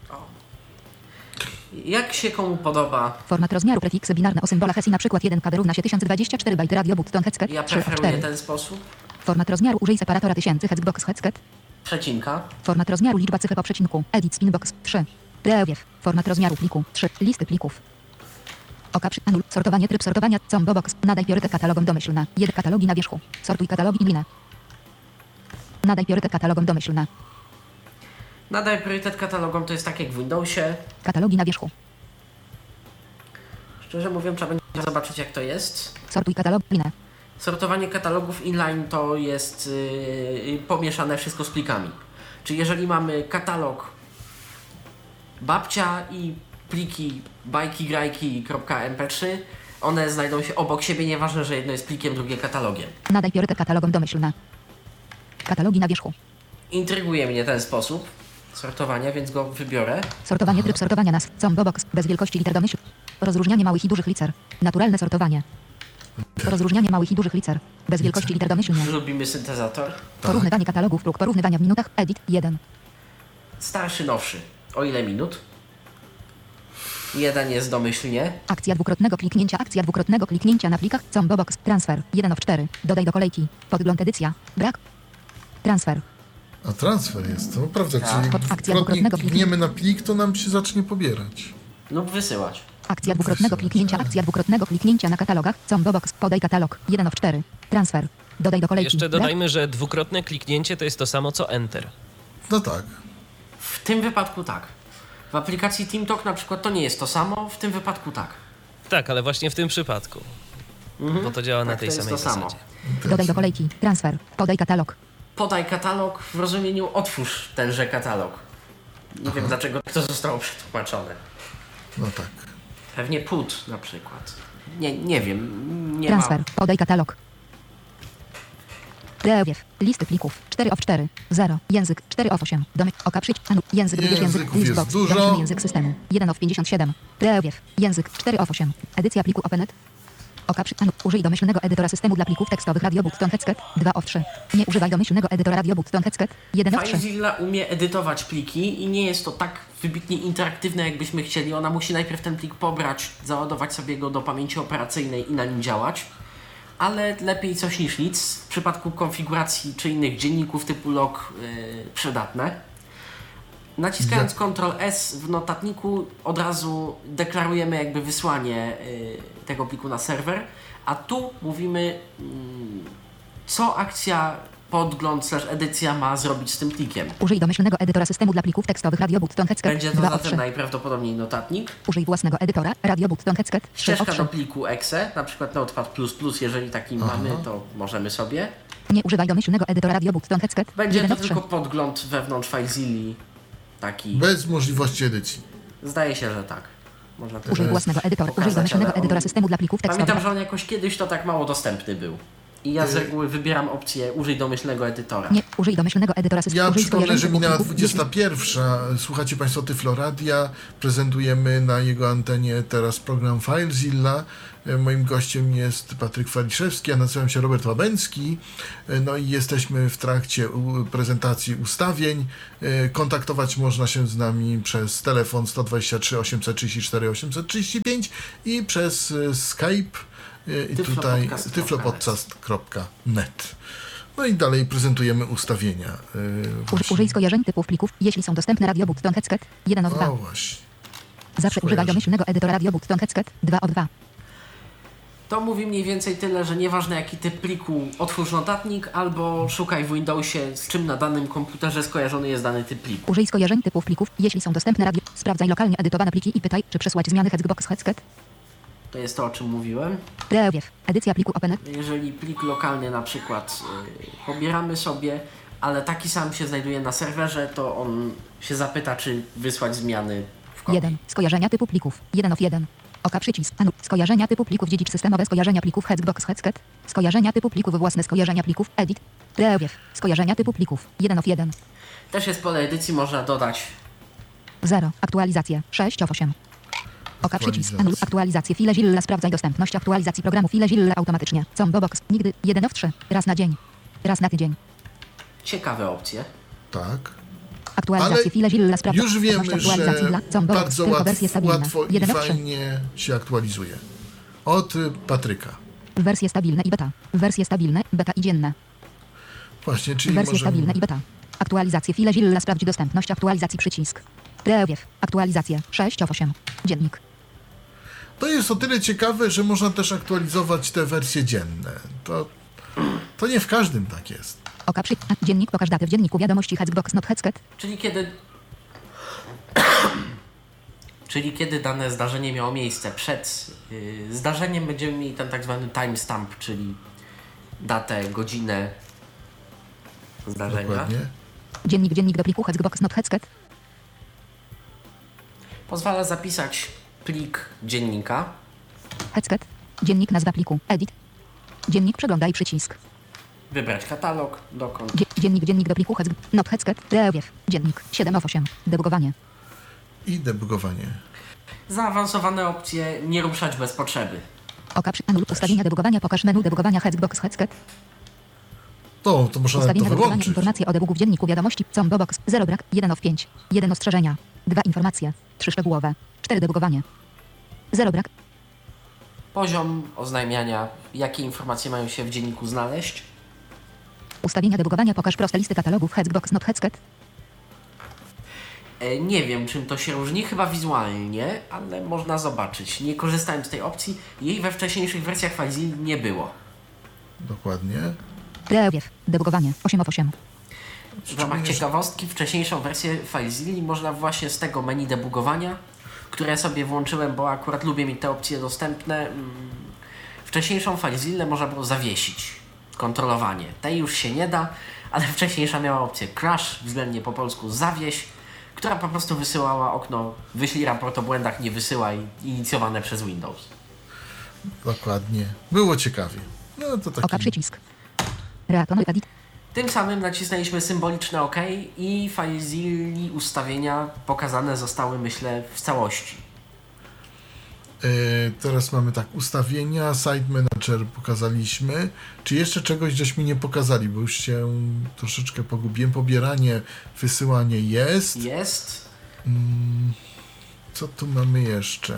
Jak się komu podoba, Format rozmiaru prefiksy binarne o symbolach SI na przykład 1 KB równa się 1024 bajty Radio Button Headset. ja 3 of preferuję 4. ten sposób. Format rozmiaru użyj separatora 1000 Hexbox Headset. Przecinka. Format rozmiaru liczba cyfr po przecinku. Edit Spinbox 3. Prewiew. Format rozmiaru pliku 3. Listy plików. Oka anul. Sortowanie tryb sortowania. Combo box. Nadaj priorytet katalogom domyślne. 1 katalogi na wierzchu. Sortuj katalogi i linę. Nadaj priorytet katalogom domyślne. Nadaj priorytet katalogom, to jest tak jak w Windowsie. Katalogi na wierzchu. Szczerze mówiąc, trzeba będzie zobaczyć jak to jest. Sortuj katalog linę. Sortowanie katalogów inline to jest pomieszane wszystko z plikami. Czyli jeżeli mamy katalog babcia i pliki bajki.grajki.mp3, one znajdą się obok siebie, nieważne, że jedno jest plikiem, drugie katalogiem. Nadaj priorytet katalogom domyślne. Katalogi na wierzchu. Intryguje mnie ten sposób sortowania, więc go wybiorę. Sortowanie tryb sortowania nas. Combo box. Bez wielkości liter domyśl. Rozróżnianie małych i dużych liter. Naturalne sortowanie. Rozróżnianie małych i dużych liter. Bez wielkości liter domyślnie. Lubimy syntezator. Porównywanie katalogów. Próg porównywania w minutach. Edit 1. Starszy, nowszy. O ile minut? Jeden jest domyślnie. Akcja dwukrotnego kliknięcia na plikach. Combo box. Transfer. 1 of 4. Dodaj do kolejki. Podgląd edycja. Brak. Transfer. A transfer jest, to prawda, Tak. czyli Akcja dwukrotnie dwukrotnego klikniemy na plik, to nam się zacznie pobierać. Lub wysyłać. Akcja dwukrotnego kliknięcia na katalogach. Combo box. Podaj katalog. 1 of 4. Transfer. Dodaj do kolejki. Jeszcze dodajmy, że dwukrotne kliknięcie to jest to samo co Enter. No tak. W tym wypadku tak. W aplikacji TeamTalk na przykład to nie jest to samo, w tym wypadku tak. Tak, ale właśnie w tym przypadku. Bo to działa na Tak, tej to jest samej to samo. zasadzie. Dodaj do kolejki. Transfer. Podaj katalog. Podaj katalog w rozumieniu otwórz tenże katalog. Nie wiem dlaczego to zostało przetłumaczone. No tak. Pewnie put na przykład. Nie wiem. Nie Transfer. ma. Podaj katalog. Prewiew. Listy plików. 4 of 4. 0. Język. 4 of 8. Domek. Oka przyć. Język. Wybierz język. Języków jest Listbox. dużo. Domyślny język systemu. 1 of 57. Prewiew. Język. 4 of 8. Edycja pliku OpenNet. Oka przy... Użyj domyślnego edytora systemu dla plików tekstowych Radio Button Headset. 2 of 3. Nie używaj domyślnego edytora Radio Button Headset. 1 of 3. FileZilla umie edytować pliki i nie jest to tak wybitnie interaktywne, jakbyśmy chcieli. Ona musi najpierw ten plik pobrać, załadować sobie go do pamięci operacyjnej i na nim działać. Ale lepiej coś niż nic. W przypadku konfiguracji czy innych dzienników typu log przydatne. Naciskając Ctrl S w notatniku od razu deklarujemy jakby wysłanie tego pliku na serwer, a tu mówimy co akcja podgląd/edycja ma zrobić z tym plikiem. Użyj domyślnego edytora systemu dla plików tekstowych Radio Button Headset. Będzie to 2 of zatem 3. najprawdopodobniej notatnik. Użyj własnego edytora Radio Button Headset. 3 of Ścieżka 3. do pliku exe, na przykład Notepad++, jeżeli taki mamy, to możemy sobie. Nie używaj domyślnego edytora Radio Button Headset. Będzie 1 to of 3. tylko podgląd wewnątrz FileZilli taki. Bez możliwości edycji. Zdaje się, że tak. Można też Użyj własnego edytora. Użyj pokazać, domyślnego ale on- edytora systemu dla plików Pamiętam, tekstowych. że on jakoś kiedyś to tak mało dostępny był. I ja z reguły wybieram opcję użyj domyślnego edytora. Nie, użyj domyślnego edytora systemu. Ja Użyj przypomnę, skojarzeń że typu minęła plików, 21. Słuchacie Państwo Tyfloradia. Prezentujemy na jego antenie teraz program FileZilla. Moim gościem jest Patryk Waliszewski, ja nazywam się Robert Łabęcki. No i jesteśmy w trakcie prezentacji ustawień. Kontaktować można się z nami przez telefon 123 834 835 i przez Skype i tutaj tyflopodcast.net. No i dalej prezentujemy ustawienia. Użyj skojarzeń typów plików, jeśli są dostępne Radio Button Headset 1 of 2. O właśnie. Zawsze używaj skojarzeń. domyślnego edytora Radio Button Headset 2 of 2. To mówi mniej więcej tyle, że nieważne jaki typ pliku, otwórz notatnik albo szukaj w Windowsie, z czym na danym komputerze skojarzony jest dany typ pliku. Użyj skojarzeń typów plików, jeśli są dostępne radio. Sprawdzaj lokalnie edytowane pliki i pytaj, czy przesłać zmiany Hexbox Headset. To jest to, o czym mówiłem. Preview. Edycja pliku Open. Jeżeli plik lokalny na przykład pobieramy sobie, ale taki sam się znajduje na serwerze, to on się zapyta, czy wysłać zmiany w kopii. 1. Skojarzenia typu plików 1 of 1. Oka przycisk. Anul. Skojarzenia typu plików dziedzicz systemowe. Skojarzenia plików Hexbox Headset. Skojarzenia typu plików własne. Skojarzenia plików Edit. Preview. Skojarzenia typu plików 1 of 1. Też jest pole edycji, można dodać 0. Aktualizacje 6 of 8. Oka przycisk. Anul. Aktualizacje. File Zilla. Sprawdzaj dostępność aktualizacji programu. File Zilla automatycznie. Combo box. Nigdy. 1 of 3. Raz na dzień. Raz na tydzień. ciekawe opcje. Tak. Aktualizacje. Ale File Zilla. Sprawdzaj już dostępność wiemy, aktualizacji że dla Combo box. bardzo Tylko wersje stabilne. łatwo i 1 of 3. fajnie się aktualizuje. Od Patryka. Wersje stabilne i beta. Wersje stabilne, beta i dzienne. Właśnie, czyli Wersje możemy... stabilne i beta. Aktualizacje. File Zilla. Sprawdź dostępność aktualizacji przycisk. Preview. Aktualizacje. 6 of 8. Dziennik. To jest o tyle ciekawe, że można też aktualizować te wersje dzienne. To nie w każdym tak jest. Oka przy... Dziennik. Pokaż datę w dzienniku. Wiadomości Hexbox not headset. Czyli kiedy dane zdarzenie miało miejsce. Przed zdarzeniem będziemy mieli ten tak zwany timestamp, czyli datę, godzinę zdarzenia. Dokładnie. Dziennik do pliku Hexbox not headset. Pozwala zapisać plik dziennika. Headset. Dziennik. Nazwa pliku. Edit. Dziennik. Przeglądaj przycisk. Wybrać katalog, dokąd. Dziennik do pliku not headset. Preview. Dziennik. 7 of 8. Debugowanie. I debugowanie. Zaawansowane opcje nie ruszać bez potrzeby. Oka przy... Anul. Ustawienia debugowania. Pokaż menu debugowania Hexbox headset. To można nawet Ustawienia to debugowania. wyłączyć. Informacje o debugu w dzienniku wiadomości. Combo box. 0 brak. 1 of 5. 1 ostrzeżenia. 2 informacje. 3 szczegółowe. 4 debugowanie. 0 brak. Poziom oznajmiania, jakie informacje mają się w dzienniku znaleźć. Ustawienia debugowania. Pokaż proste listy katalogów Hexbox not headset. Nie wiem, czym to się różni, chyba wizualnie, ale można zobaczyć. Nie korzystałem z tej opcji, jej we wcześniejszych wersjach FileZilla nie było. Dokładnie. Preview. Debugowanie. 8 of 8. W ramach ciekawostki, wcześniejszą wersję FileZilla można właśnie z tego menu debugowania, które sobie włączyłem, bo akurat lubię mieć te opcje dostępne. Wcześniejszą FileZilla można było zawiesić. Kontrolowanie. Tej już się nie da, ale wcześniejsza miała opcję crash, względnie po polsku zawieś, która po prostu wysyłała okno wyślij raport o błędach, nie wysyłaj, inicjowane przez Windows. Dokładnie. Było ciekawie. No to Oka taki... przycisk. Reakonuj edit. Tym samym nacisnęliśmy symboliczne OK i FileZilla ustawienia pokazane zostały, myślę, w całości. Teraz mamy tak, ustawienia, Site Manager pokazaliśmy. Czy jeszcze czegoś żeśmy nie pokazali, bo już się troszeczkę pogubiłem. Pobieranie, wysyłanie jest. Jest. Co tu mamy jeszcze?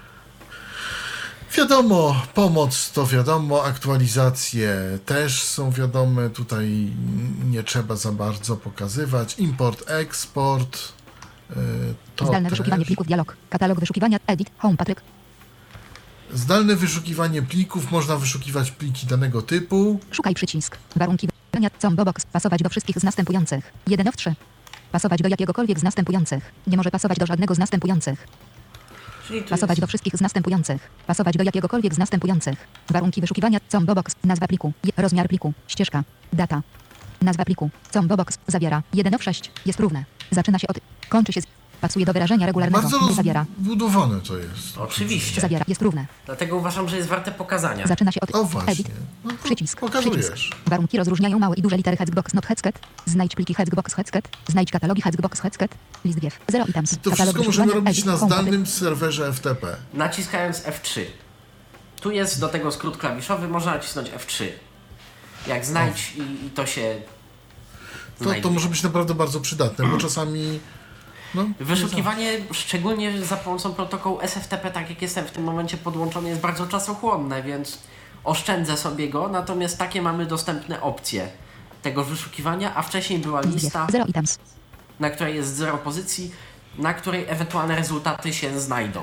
Wiadomo, pomoc to wiadomo, aktualizacje też są wiadome, tutaj nie trzeba za bardzo pokazywać. Import, eksport, to Zdalne też. wyszukiwanie plików. Dialog. Katalog wyszukiwania. Edit. Home Patryk. Zdalne wyszukiwanie plików, można wyszukiwać pliki danego typu. Szukaj przycisk. Warunki wybrania. Combo box. Pasować do wszystkich z następujących. 1 of 3. Pasować do jakiegokolwiek z następujących. Nie może pasować do żadnego z następujących. Czyli tu Pasować jest do wszystkich z następujących. Pasować do jakiegokolwiek z następujących. Warunki wyszukiwania. Combo box. Nazwa pliku. Rozmiar pliku. Ścieżka. Data. Nazwa pliku. Combobox zawiera 1 of 6. Jest równe. Zaczyna się od... Kończy się z... Pasuje do wyrażenia regularnego. Bardzo Nie zawiera. rozbudowane to jest. Oczywiście. Zawiera. Jest równe. Dlatego uważam, że jest warte pokazania. Zaczyna się od... O właśnie. Edit. No to Przycisk. pokazujesz. Przycisk. Warunki rozróżniają małe i duże litery Hexbox not Hexket. Znajdź pliki Hexbox Hexket. Znajdź katalogi Hexbox Hexket. List wiew. 0 items. To wszystko możemy robić na zdalnym serwerze FTP. Naciskając F3. Tu jest do tego skrót klawiszowy, można nacisnąć F3. Jak znajdź i to się To znajduje. może być naprawdę bardzo przydatne, bo czasami... No, Wyszukiwanie, szczególnie za pomocą protokołu SFTP, tak jak jestem w tym momencie podłączony, jest bardzo czasochłonne, więc oszczędzę sobie go, natomiast takie mamy dostępne opcje tego wyszukiwania, a wcześniej była lista, 0 items. na której jest 0 pozycji, na której ewentualne rezultaty się znajdą.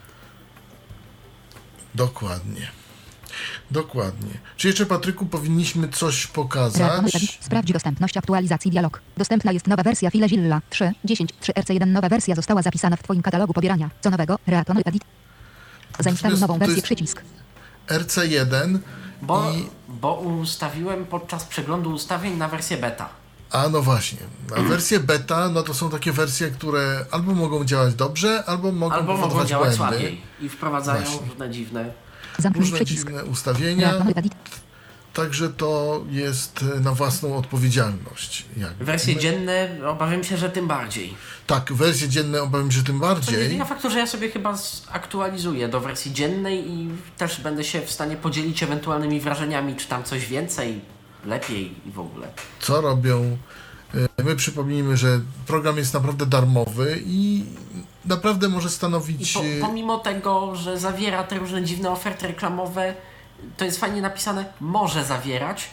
Dokładnie. Dokładnie. Czy jeszcze, Patryku, powinniśmy coś pokazać? Sprawdź dostępność aktualizacji dialog. Dostępna jest nowa wersja FileZilla 3.10.3 RC1. Nowa wersja została zapisana w Twoim katalogu pobierania. Co nowego? Reaton Edit. Zainstaluj nową wersję. Przycisk. RC1 Bo ustawiłem podczas przeglądu ustawień na wersję beta. A no właśnie. A wersje beta, no to są takie wersje, które albo mogą działać dobrze, albo mogą powodować działać błędy. słabiej i wprowadzają Właśnie. różne dziwne. Zamknij Różne przycisk. dziwne ustawienia. Reaton Edit. Także to jest na własną odpowiedzialność. Jakby. Wersje dzienne obawiam się, że tym bardziej. Tak, wersje dzienne obawiam się tym To nie bardziej. zmienia faktu, że ja sobie chyba zaktualizuję do wersji dziennej i też będę się w stanie podzielić ewentualnymi wrażeniami, czy tam coś więcej, lepiej i w ogóle. Co robią? My przypomnijmy, że program jest naprawdę darmowy i naprawdę może I stanowić... pomimo tego, że zawiera te różne dziwne oferty reklamowe, to jest fajnie napisane, może zawierać.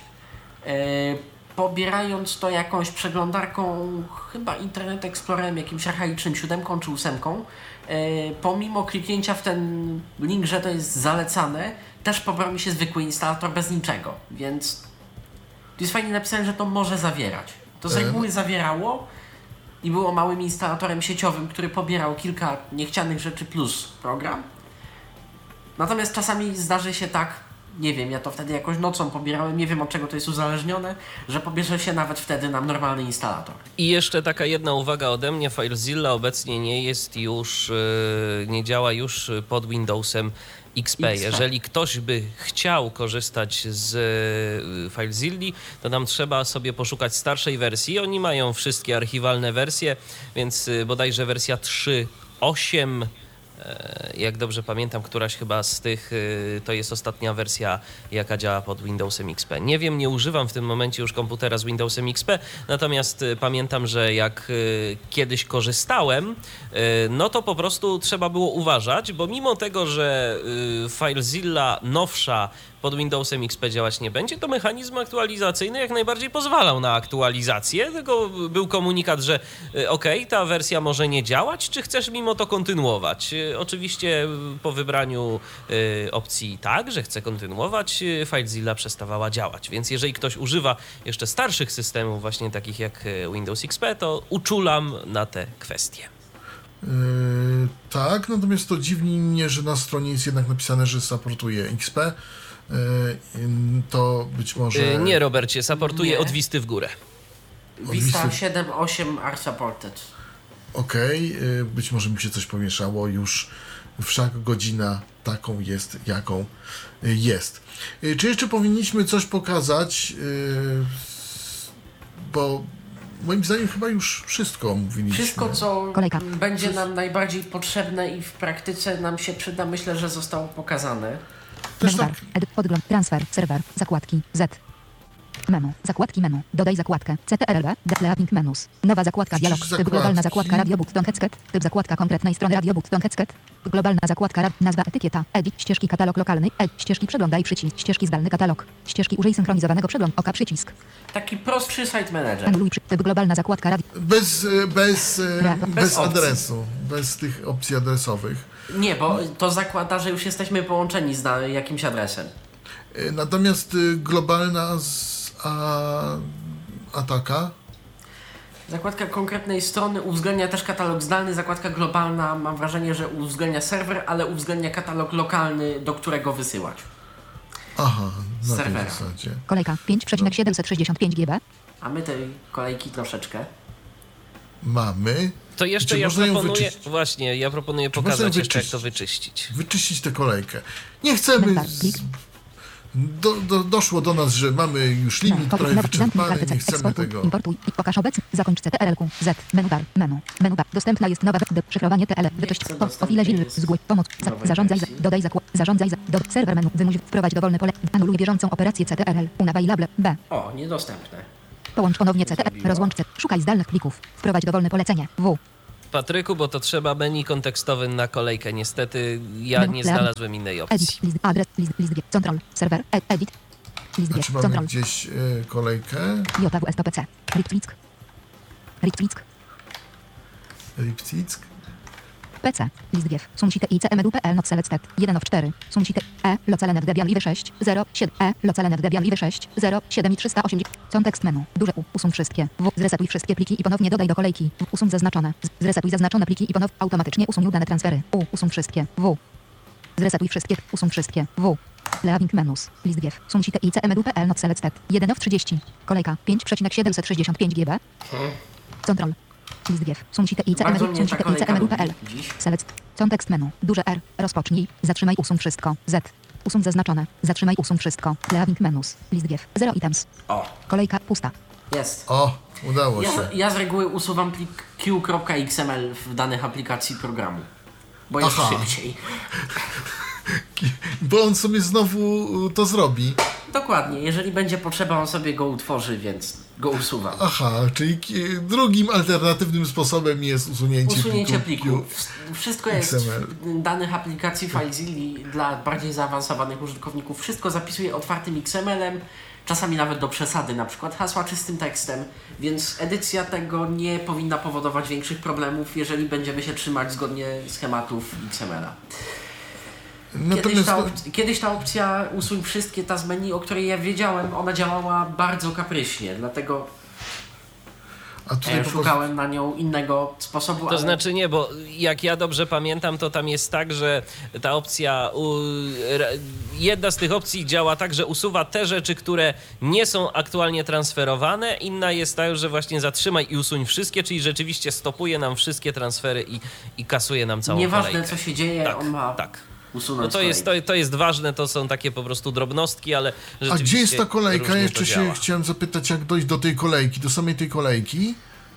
Pobierając to jakąś przeglądarką, chyba Internet Explorerem, jakimś archaicznym 7 czy 8, pomimo kliknięcia w ten link, że to jest zalecane, też pobrał mi się zwykły instalator bez niczego, więc tu jest fajnie napisane, że to może zawierać. To z reguły zawierało i było małym instalatorem sieciowym, który pobierał kilka niechcianych rzeczy plus program. Natomiast czasami zdarzy się tak, nie wiem, ja to wtedy jakoś nocą pobierałem, nie wiem od czego to jest uzależnione, że pobierze się nawet wtedy nam normalny instalator. I jeszcze taka jedna uwaga ode mnie. FileZilla obecnie nie jest już, nie działa już pod Windowsem XP. Jeżeli ktoś by chciał korzystać z FileZilli, to nam trzeba sobie poszukać starszej wersji. Oni mają wszystkie archiwalne wersje, więc bodajże wersja 3.8, jak dobrze pamiętam, któraś chyba z tych to jest ostatnia wersja, jaka działa pod Windowsem XP. Nie wiem, nie używam w tym momencie już komputera z Windowsem XP, natomiast pamiętam, że jak kiedyś korzystałem, no to po prostu trzeba było uważać, bo mimo tego, że FileZilla nowsza pod Windowsem XP działać nie będzie, to mechanizm aktualizacyjny jak najbardziej pozwalał na aktualizację, tylko był komunikat, że okej, ta wersja może nie działać, czy chcesz mimo to kontynuować? Oczywiście po wybraniu opcji tak, że chce kontynuować, FileZilla przestawała działać, więc jeżeli ktoś używa jeszcze starszych systemów, właśnie takich jak Windows XP, to uczulam na te kwestie. Tak, natomiast to dziwni mnie, że na stronie jest jednak napisane, że supportuje XP. To być może... Nie, Robercie, supportuje Nie. od Wisty w górę. Vista 7.8 are supported. Okej, być może mi się coś pomieszało, już wszak godzina taką jest, jaką jest. Czy jeszcze powinniśmy coś pokazać, bo moim zdaniem chyba już wszystko mówiliśmy. Wszystko, co Kolejka. będzie nam najbardziej potrzebne i w praktyce nam się przyda, myślę, że zostało pokazane. Też Menu tak, bar. Edit. Podgląd. Transfer. Serwer. Zakładki. Z. Menu. Zakładki menu. Dodaj zakładkę. CTRL. Declaring menus. Nowa zakładka. Dialog. Typ Zakładki. globalna zakładka Radio Button Headset. Typ zakładka konkretnej strony Radio Button Headset. Globalna zakładka. Nazwa etykieta. Edit. Ścieżki katalog lokalny. Ścieżki przeglądaj przycisk. Ścieżki zdalny katalog. Ścieżki użyj synchronizowanego przegląd oka przycisk. Taki prostszy site manager. Anuluj typ globalna zakładka Radio. bez opcji. adresu, bez tych opcji adresowych. Nie, bo to zakłada, że już jesteśmy połączeni z jakimś adresem. Natomiast globalna ataka. Zakładka konkretnej strony uwzględnia też katalog zdalny. Zakładka globalna, mam wrażenie, że uwzględnia serwer, ale uwzględnia katalog lokalny, do którego wysyłać. Aha, na tej Serwera. zasadzie. Kolejka 5,765 GB. A my tej kolejki troszeczkę. Mamy. To jeszcze Czy ja można ją proponuję, wyczyścić? właśnie, ja proponuję Czy można ją pokazać jeszcze, jak wyczyścić? to wyczyścić. Wyczyścić tę kolejkę. Nie chcemy... Mental, klik. Doszło do nas, że mamy już limit prawie Zamknij wyczerpany, kartę nie chcemy eksportuj, tego. importuj i pokaż obecnie. Zakończ CTRL-Q, Z, menu bar. Dostępna jest nowa szyfrowanie TL, wyczyść, chcę o ile zil, jest zgłoś, pomoc, nowej zarządzaj, wersji. dodaj zakład, serwer menu, wymuś, wprowadź dowolne pole, anuluj bieżącą operację CTRL, unavailable, B. O, niedostępne. Połącz ponownie Co CTRL, zrobiło? rozłącz C, szukaj zdalnych plików, wprowadź dowolne polecenie, W. Patryku, bo to trzeba menu kontekstowy na kolejkę. Niestety ja Menu nie plan. znalazłem innej Edit, opcji. list, adres, list G, control, serwer, edit, list A G, czy mamy control, gdzieś kolejkę? JWSPC, Richtfrick, Lipcick? PC, list GIF, sumsite ICMEDU.pl not selected, 1 of 4, sumsite localenet debian live 6, 0, 7, localenet debian live 6, 0, 7 i 380, kontekst menu, duże U, usuń wszystkie, W, zresetuj wszystkie pliki i ponownie dodaj do kolejki, W, usuń zaznaczone, zresetuj zaznaczone pliki i ponownie automatycznie usuń udane transfery, U, usuń wszystkie, W, zresetuj wszystkie, usuń wszystkie, W, leaving menus, list GIF, sumsite ICMEDU.pl not selected, 1 of 30, kolejka, 5,765 GB, control. List GIF. Sumsite Bardzo mnie ta kolejka ICMEDU.pl. lubi dziś. Select. Kontekst menu. Duże R. Rozpocznij. Zatrzymaj. Usuń wszystko. Z. Usuń zaznaczone. Zatrzymaj. Usuń wszystko. Leaving menus. List GIF. 0 items. O, Kolejka pusta. jest. O, udało się. Ja z reguły usuwam plik q.xml w danych aplikacji programu. Bo jest Aha. szybciej. Bo on sobie znowu to zrobi. Dokładnie, jeżeli będzie potrzeba, on sobie go utworzy, więc go usuwam. Aha, czyli drugim alternatywnym sposobem jest Usunięcie pliku. pliku. Wszystko jest XML. w danych aplikacji FileZilla dla bardziej zaawansowanych użytkowników. Wszystko zapisuje otwartym XML-em, czasami nawet do przesady, na przykład hasła czystym tekstem, więc edycja tego nie powinna powodować większych problemów, jeżeli będziemy się trzymać zgodnie schematów XML-a. Kiedyś ta opcja usuń wszystkie ta z menu, o której ja wiedziałem, ona działała bardzo kapryśnie, dlatego A tutaj po prostu szukałem na nią innego sposobu. To ale znaczy nie, bo jak ja dobrze pamiętam, to tam jest tak, że ta opcja, jedna z tych opcji działa tak, że usuwa te rzeczy, które nie są aktualnie transferowane, inna jest ta, że właśnie zatrzymaj i usuń wszystkie, czyli rzeczywiście stopuje nam wszystkie transfery i kasuje nam całą nieważne kolejkę. co się dzieje, Tak, on ma tak. usunąć No kolejkę. to jest ważne, to są takie po prostu drobnostki, ale A rzeczywiście gdzie jest ta kolejka? różnie Jeszcze to się działa. chciałem zapytać, jak dojść do tej kolejki, do samej tej kolejki.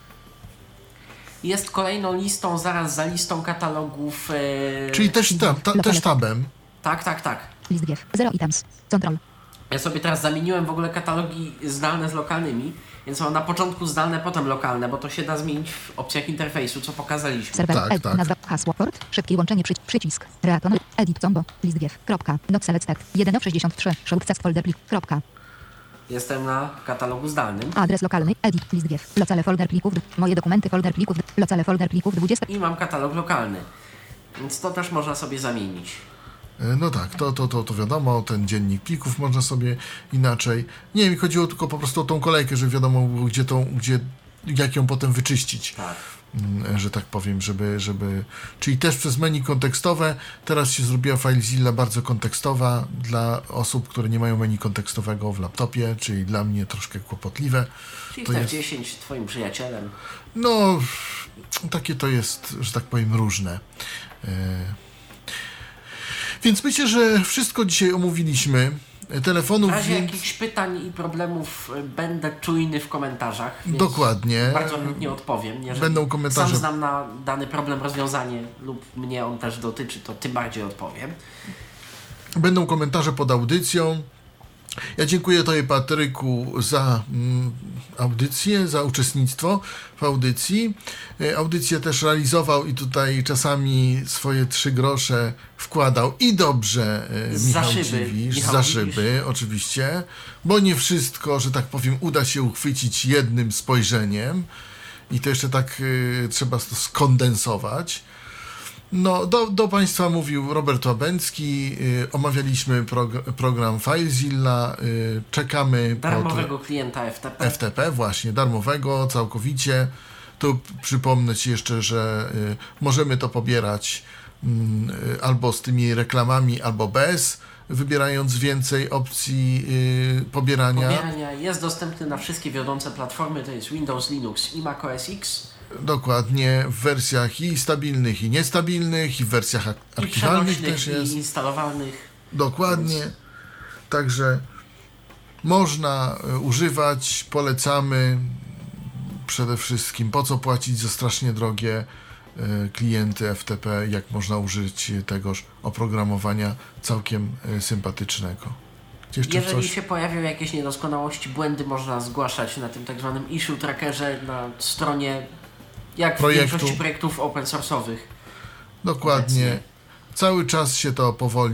Jest kolejną listą, zaraz za listą katalogów. Czyli też, też tabem. Tak. List GIF. 0 items. Control. Ja sobie teraz zamieniłem w ogóle katalogi zdalne z lokalnymi, więc mam na początku zdalne, potem lokalne, bo to się da zmienić w opcjach interfejsu, co pokazaliśmy. Serwer. Tak, tak. Nazwa. Hasło. Port. Szybkie łączenie. Przycisk. Reaton. Edit. Combo. List GIF. Kropka. Not selected. 1 of 63. Show access folder plik. Kropka. Jestem na katalogu zdalnym Adres lokalny. Edit. List GIF. Locale folder plików. Moje dokumenty folder plików. Locale folder plików. 20. i mam katalog lokalny, więc to też można sobie zamienić. No tak, to wiadomo, ten dziennik plików można sobie inaczej. Nie, mi chodziło tylko po prostu o tą kolejkę, że wiadomo, jak ją potem wyczyścić. Tak. Że tak powiem, żeby... Czyli też przez menu kontekstowe, teraz się zrobiła FileZilla bardzo kontekstowa dla osób, które nie mają menu kontekstowego w laptopie, czyli dla mnie troszkę kłopotliwe. Czyli To jest, F10 twoim przyjacielem. no, takie to jest, że tak powiem, różne. Więc myślę, że wszystko dzisiaj omówiliśmy. W Telefonów, razie więc... jakichś pytań i problemów będę czujny w komentarzach. Więc Dokładnie. bardzo chętnie odpowiem. Jeżeli Będą komentarze. sam znam na dany problem rozwiązanie lub mnie on też dotyczy, to tym bardziej odpowiem. Będą komentarze pod audycją. Ja dziękuję Tobie, Patryku, za audycję, za uczestnictwo w audycji. Audycję też realizował i tutaj czasami swoje 3 grosze wkładał i dobrze Za Michał szyby. Dziwisz, Michał za Dziwisz. szyby oczywiście, bo nie wszystko, że tak powiem, uda się uchwycić jednym spojrzeniem i to jeszcze tak trzeba to skondensować. No, do Państwa mówił Robert Łabęcki, omawialiśmy program FileZilla, czekamy Darmowego klienta FTP. FTP, właśnie, darmowego, całkowicie. Tu przypomnę Ci jeszcze, że możemy to pobierać albo z tymi reklamami, albo bez, wybierając więcej opcji pobierania. Jest dostępny na wszystkie wiodące platformy, to jest Windows, Linux i Mac OS X. Dokładnie, w wersjach i stabilnych, i niestabilnych, i w wersjach archiwalnych też jest. I instalowalnych. Dokładnie. Także można używać, polecamy. Przede wszystkim, po co płacić za strasznie drogie klienty FTP, jak można użyć tegoż oprogramowania całkiem sympatycznego. Jeżeli się pojawią jakieś niedoskonałości, błędy można zgłaszać na tym tak zwanym issue trackerze na stronie, jak w większości projektów open source'owych. Dokładnie. Obecnie. Cały czas się to powoli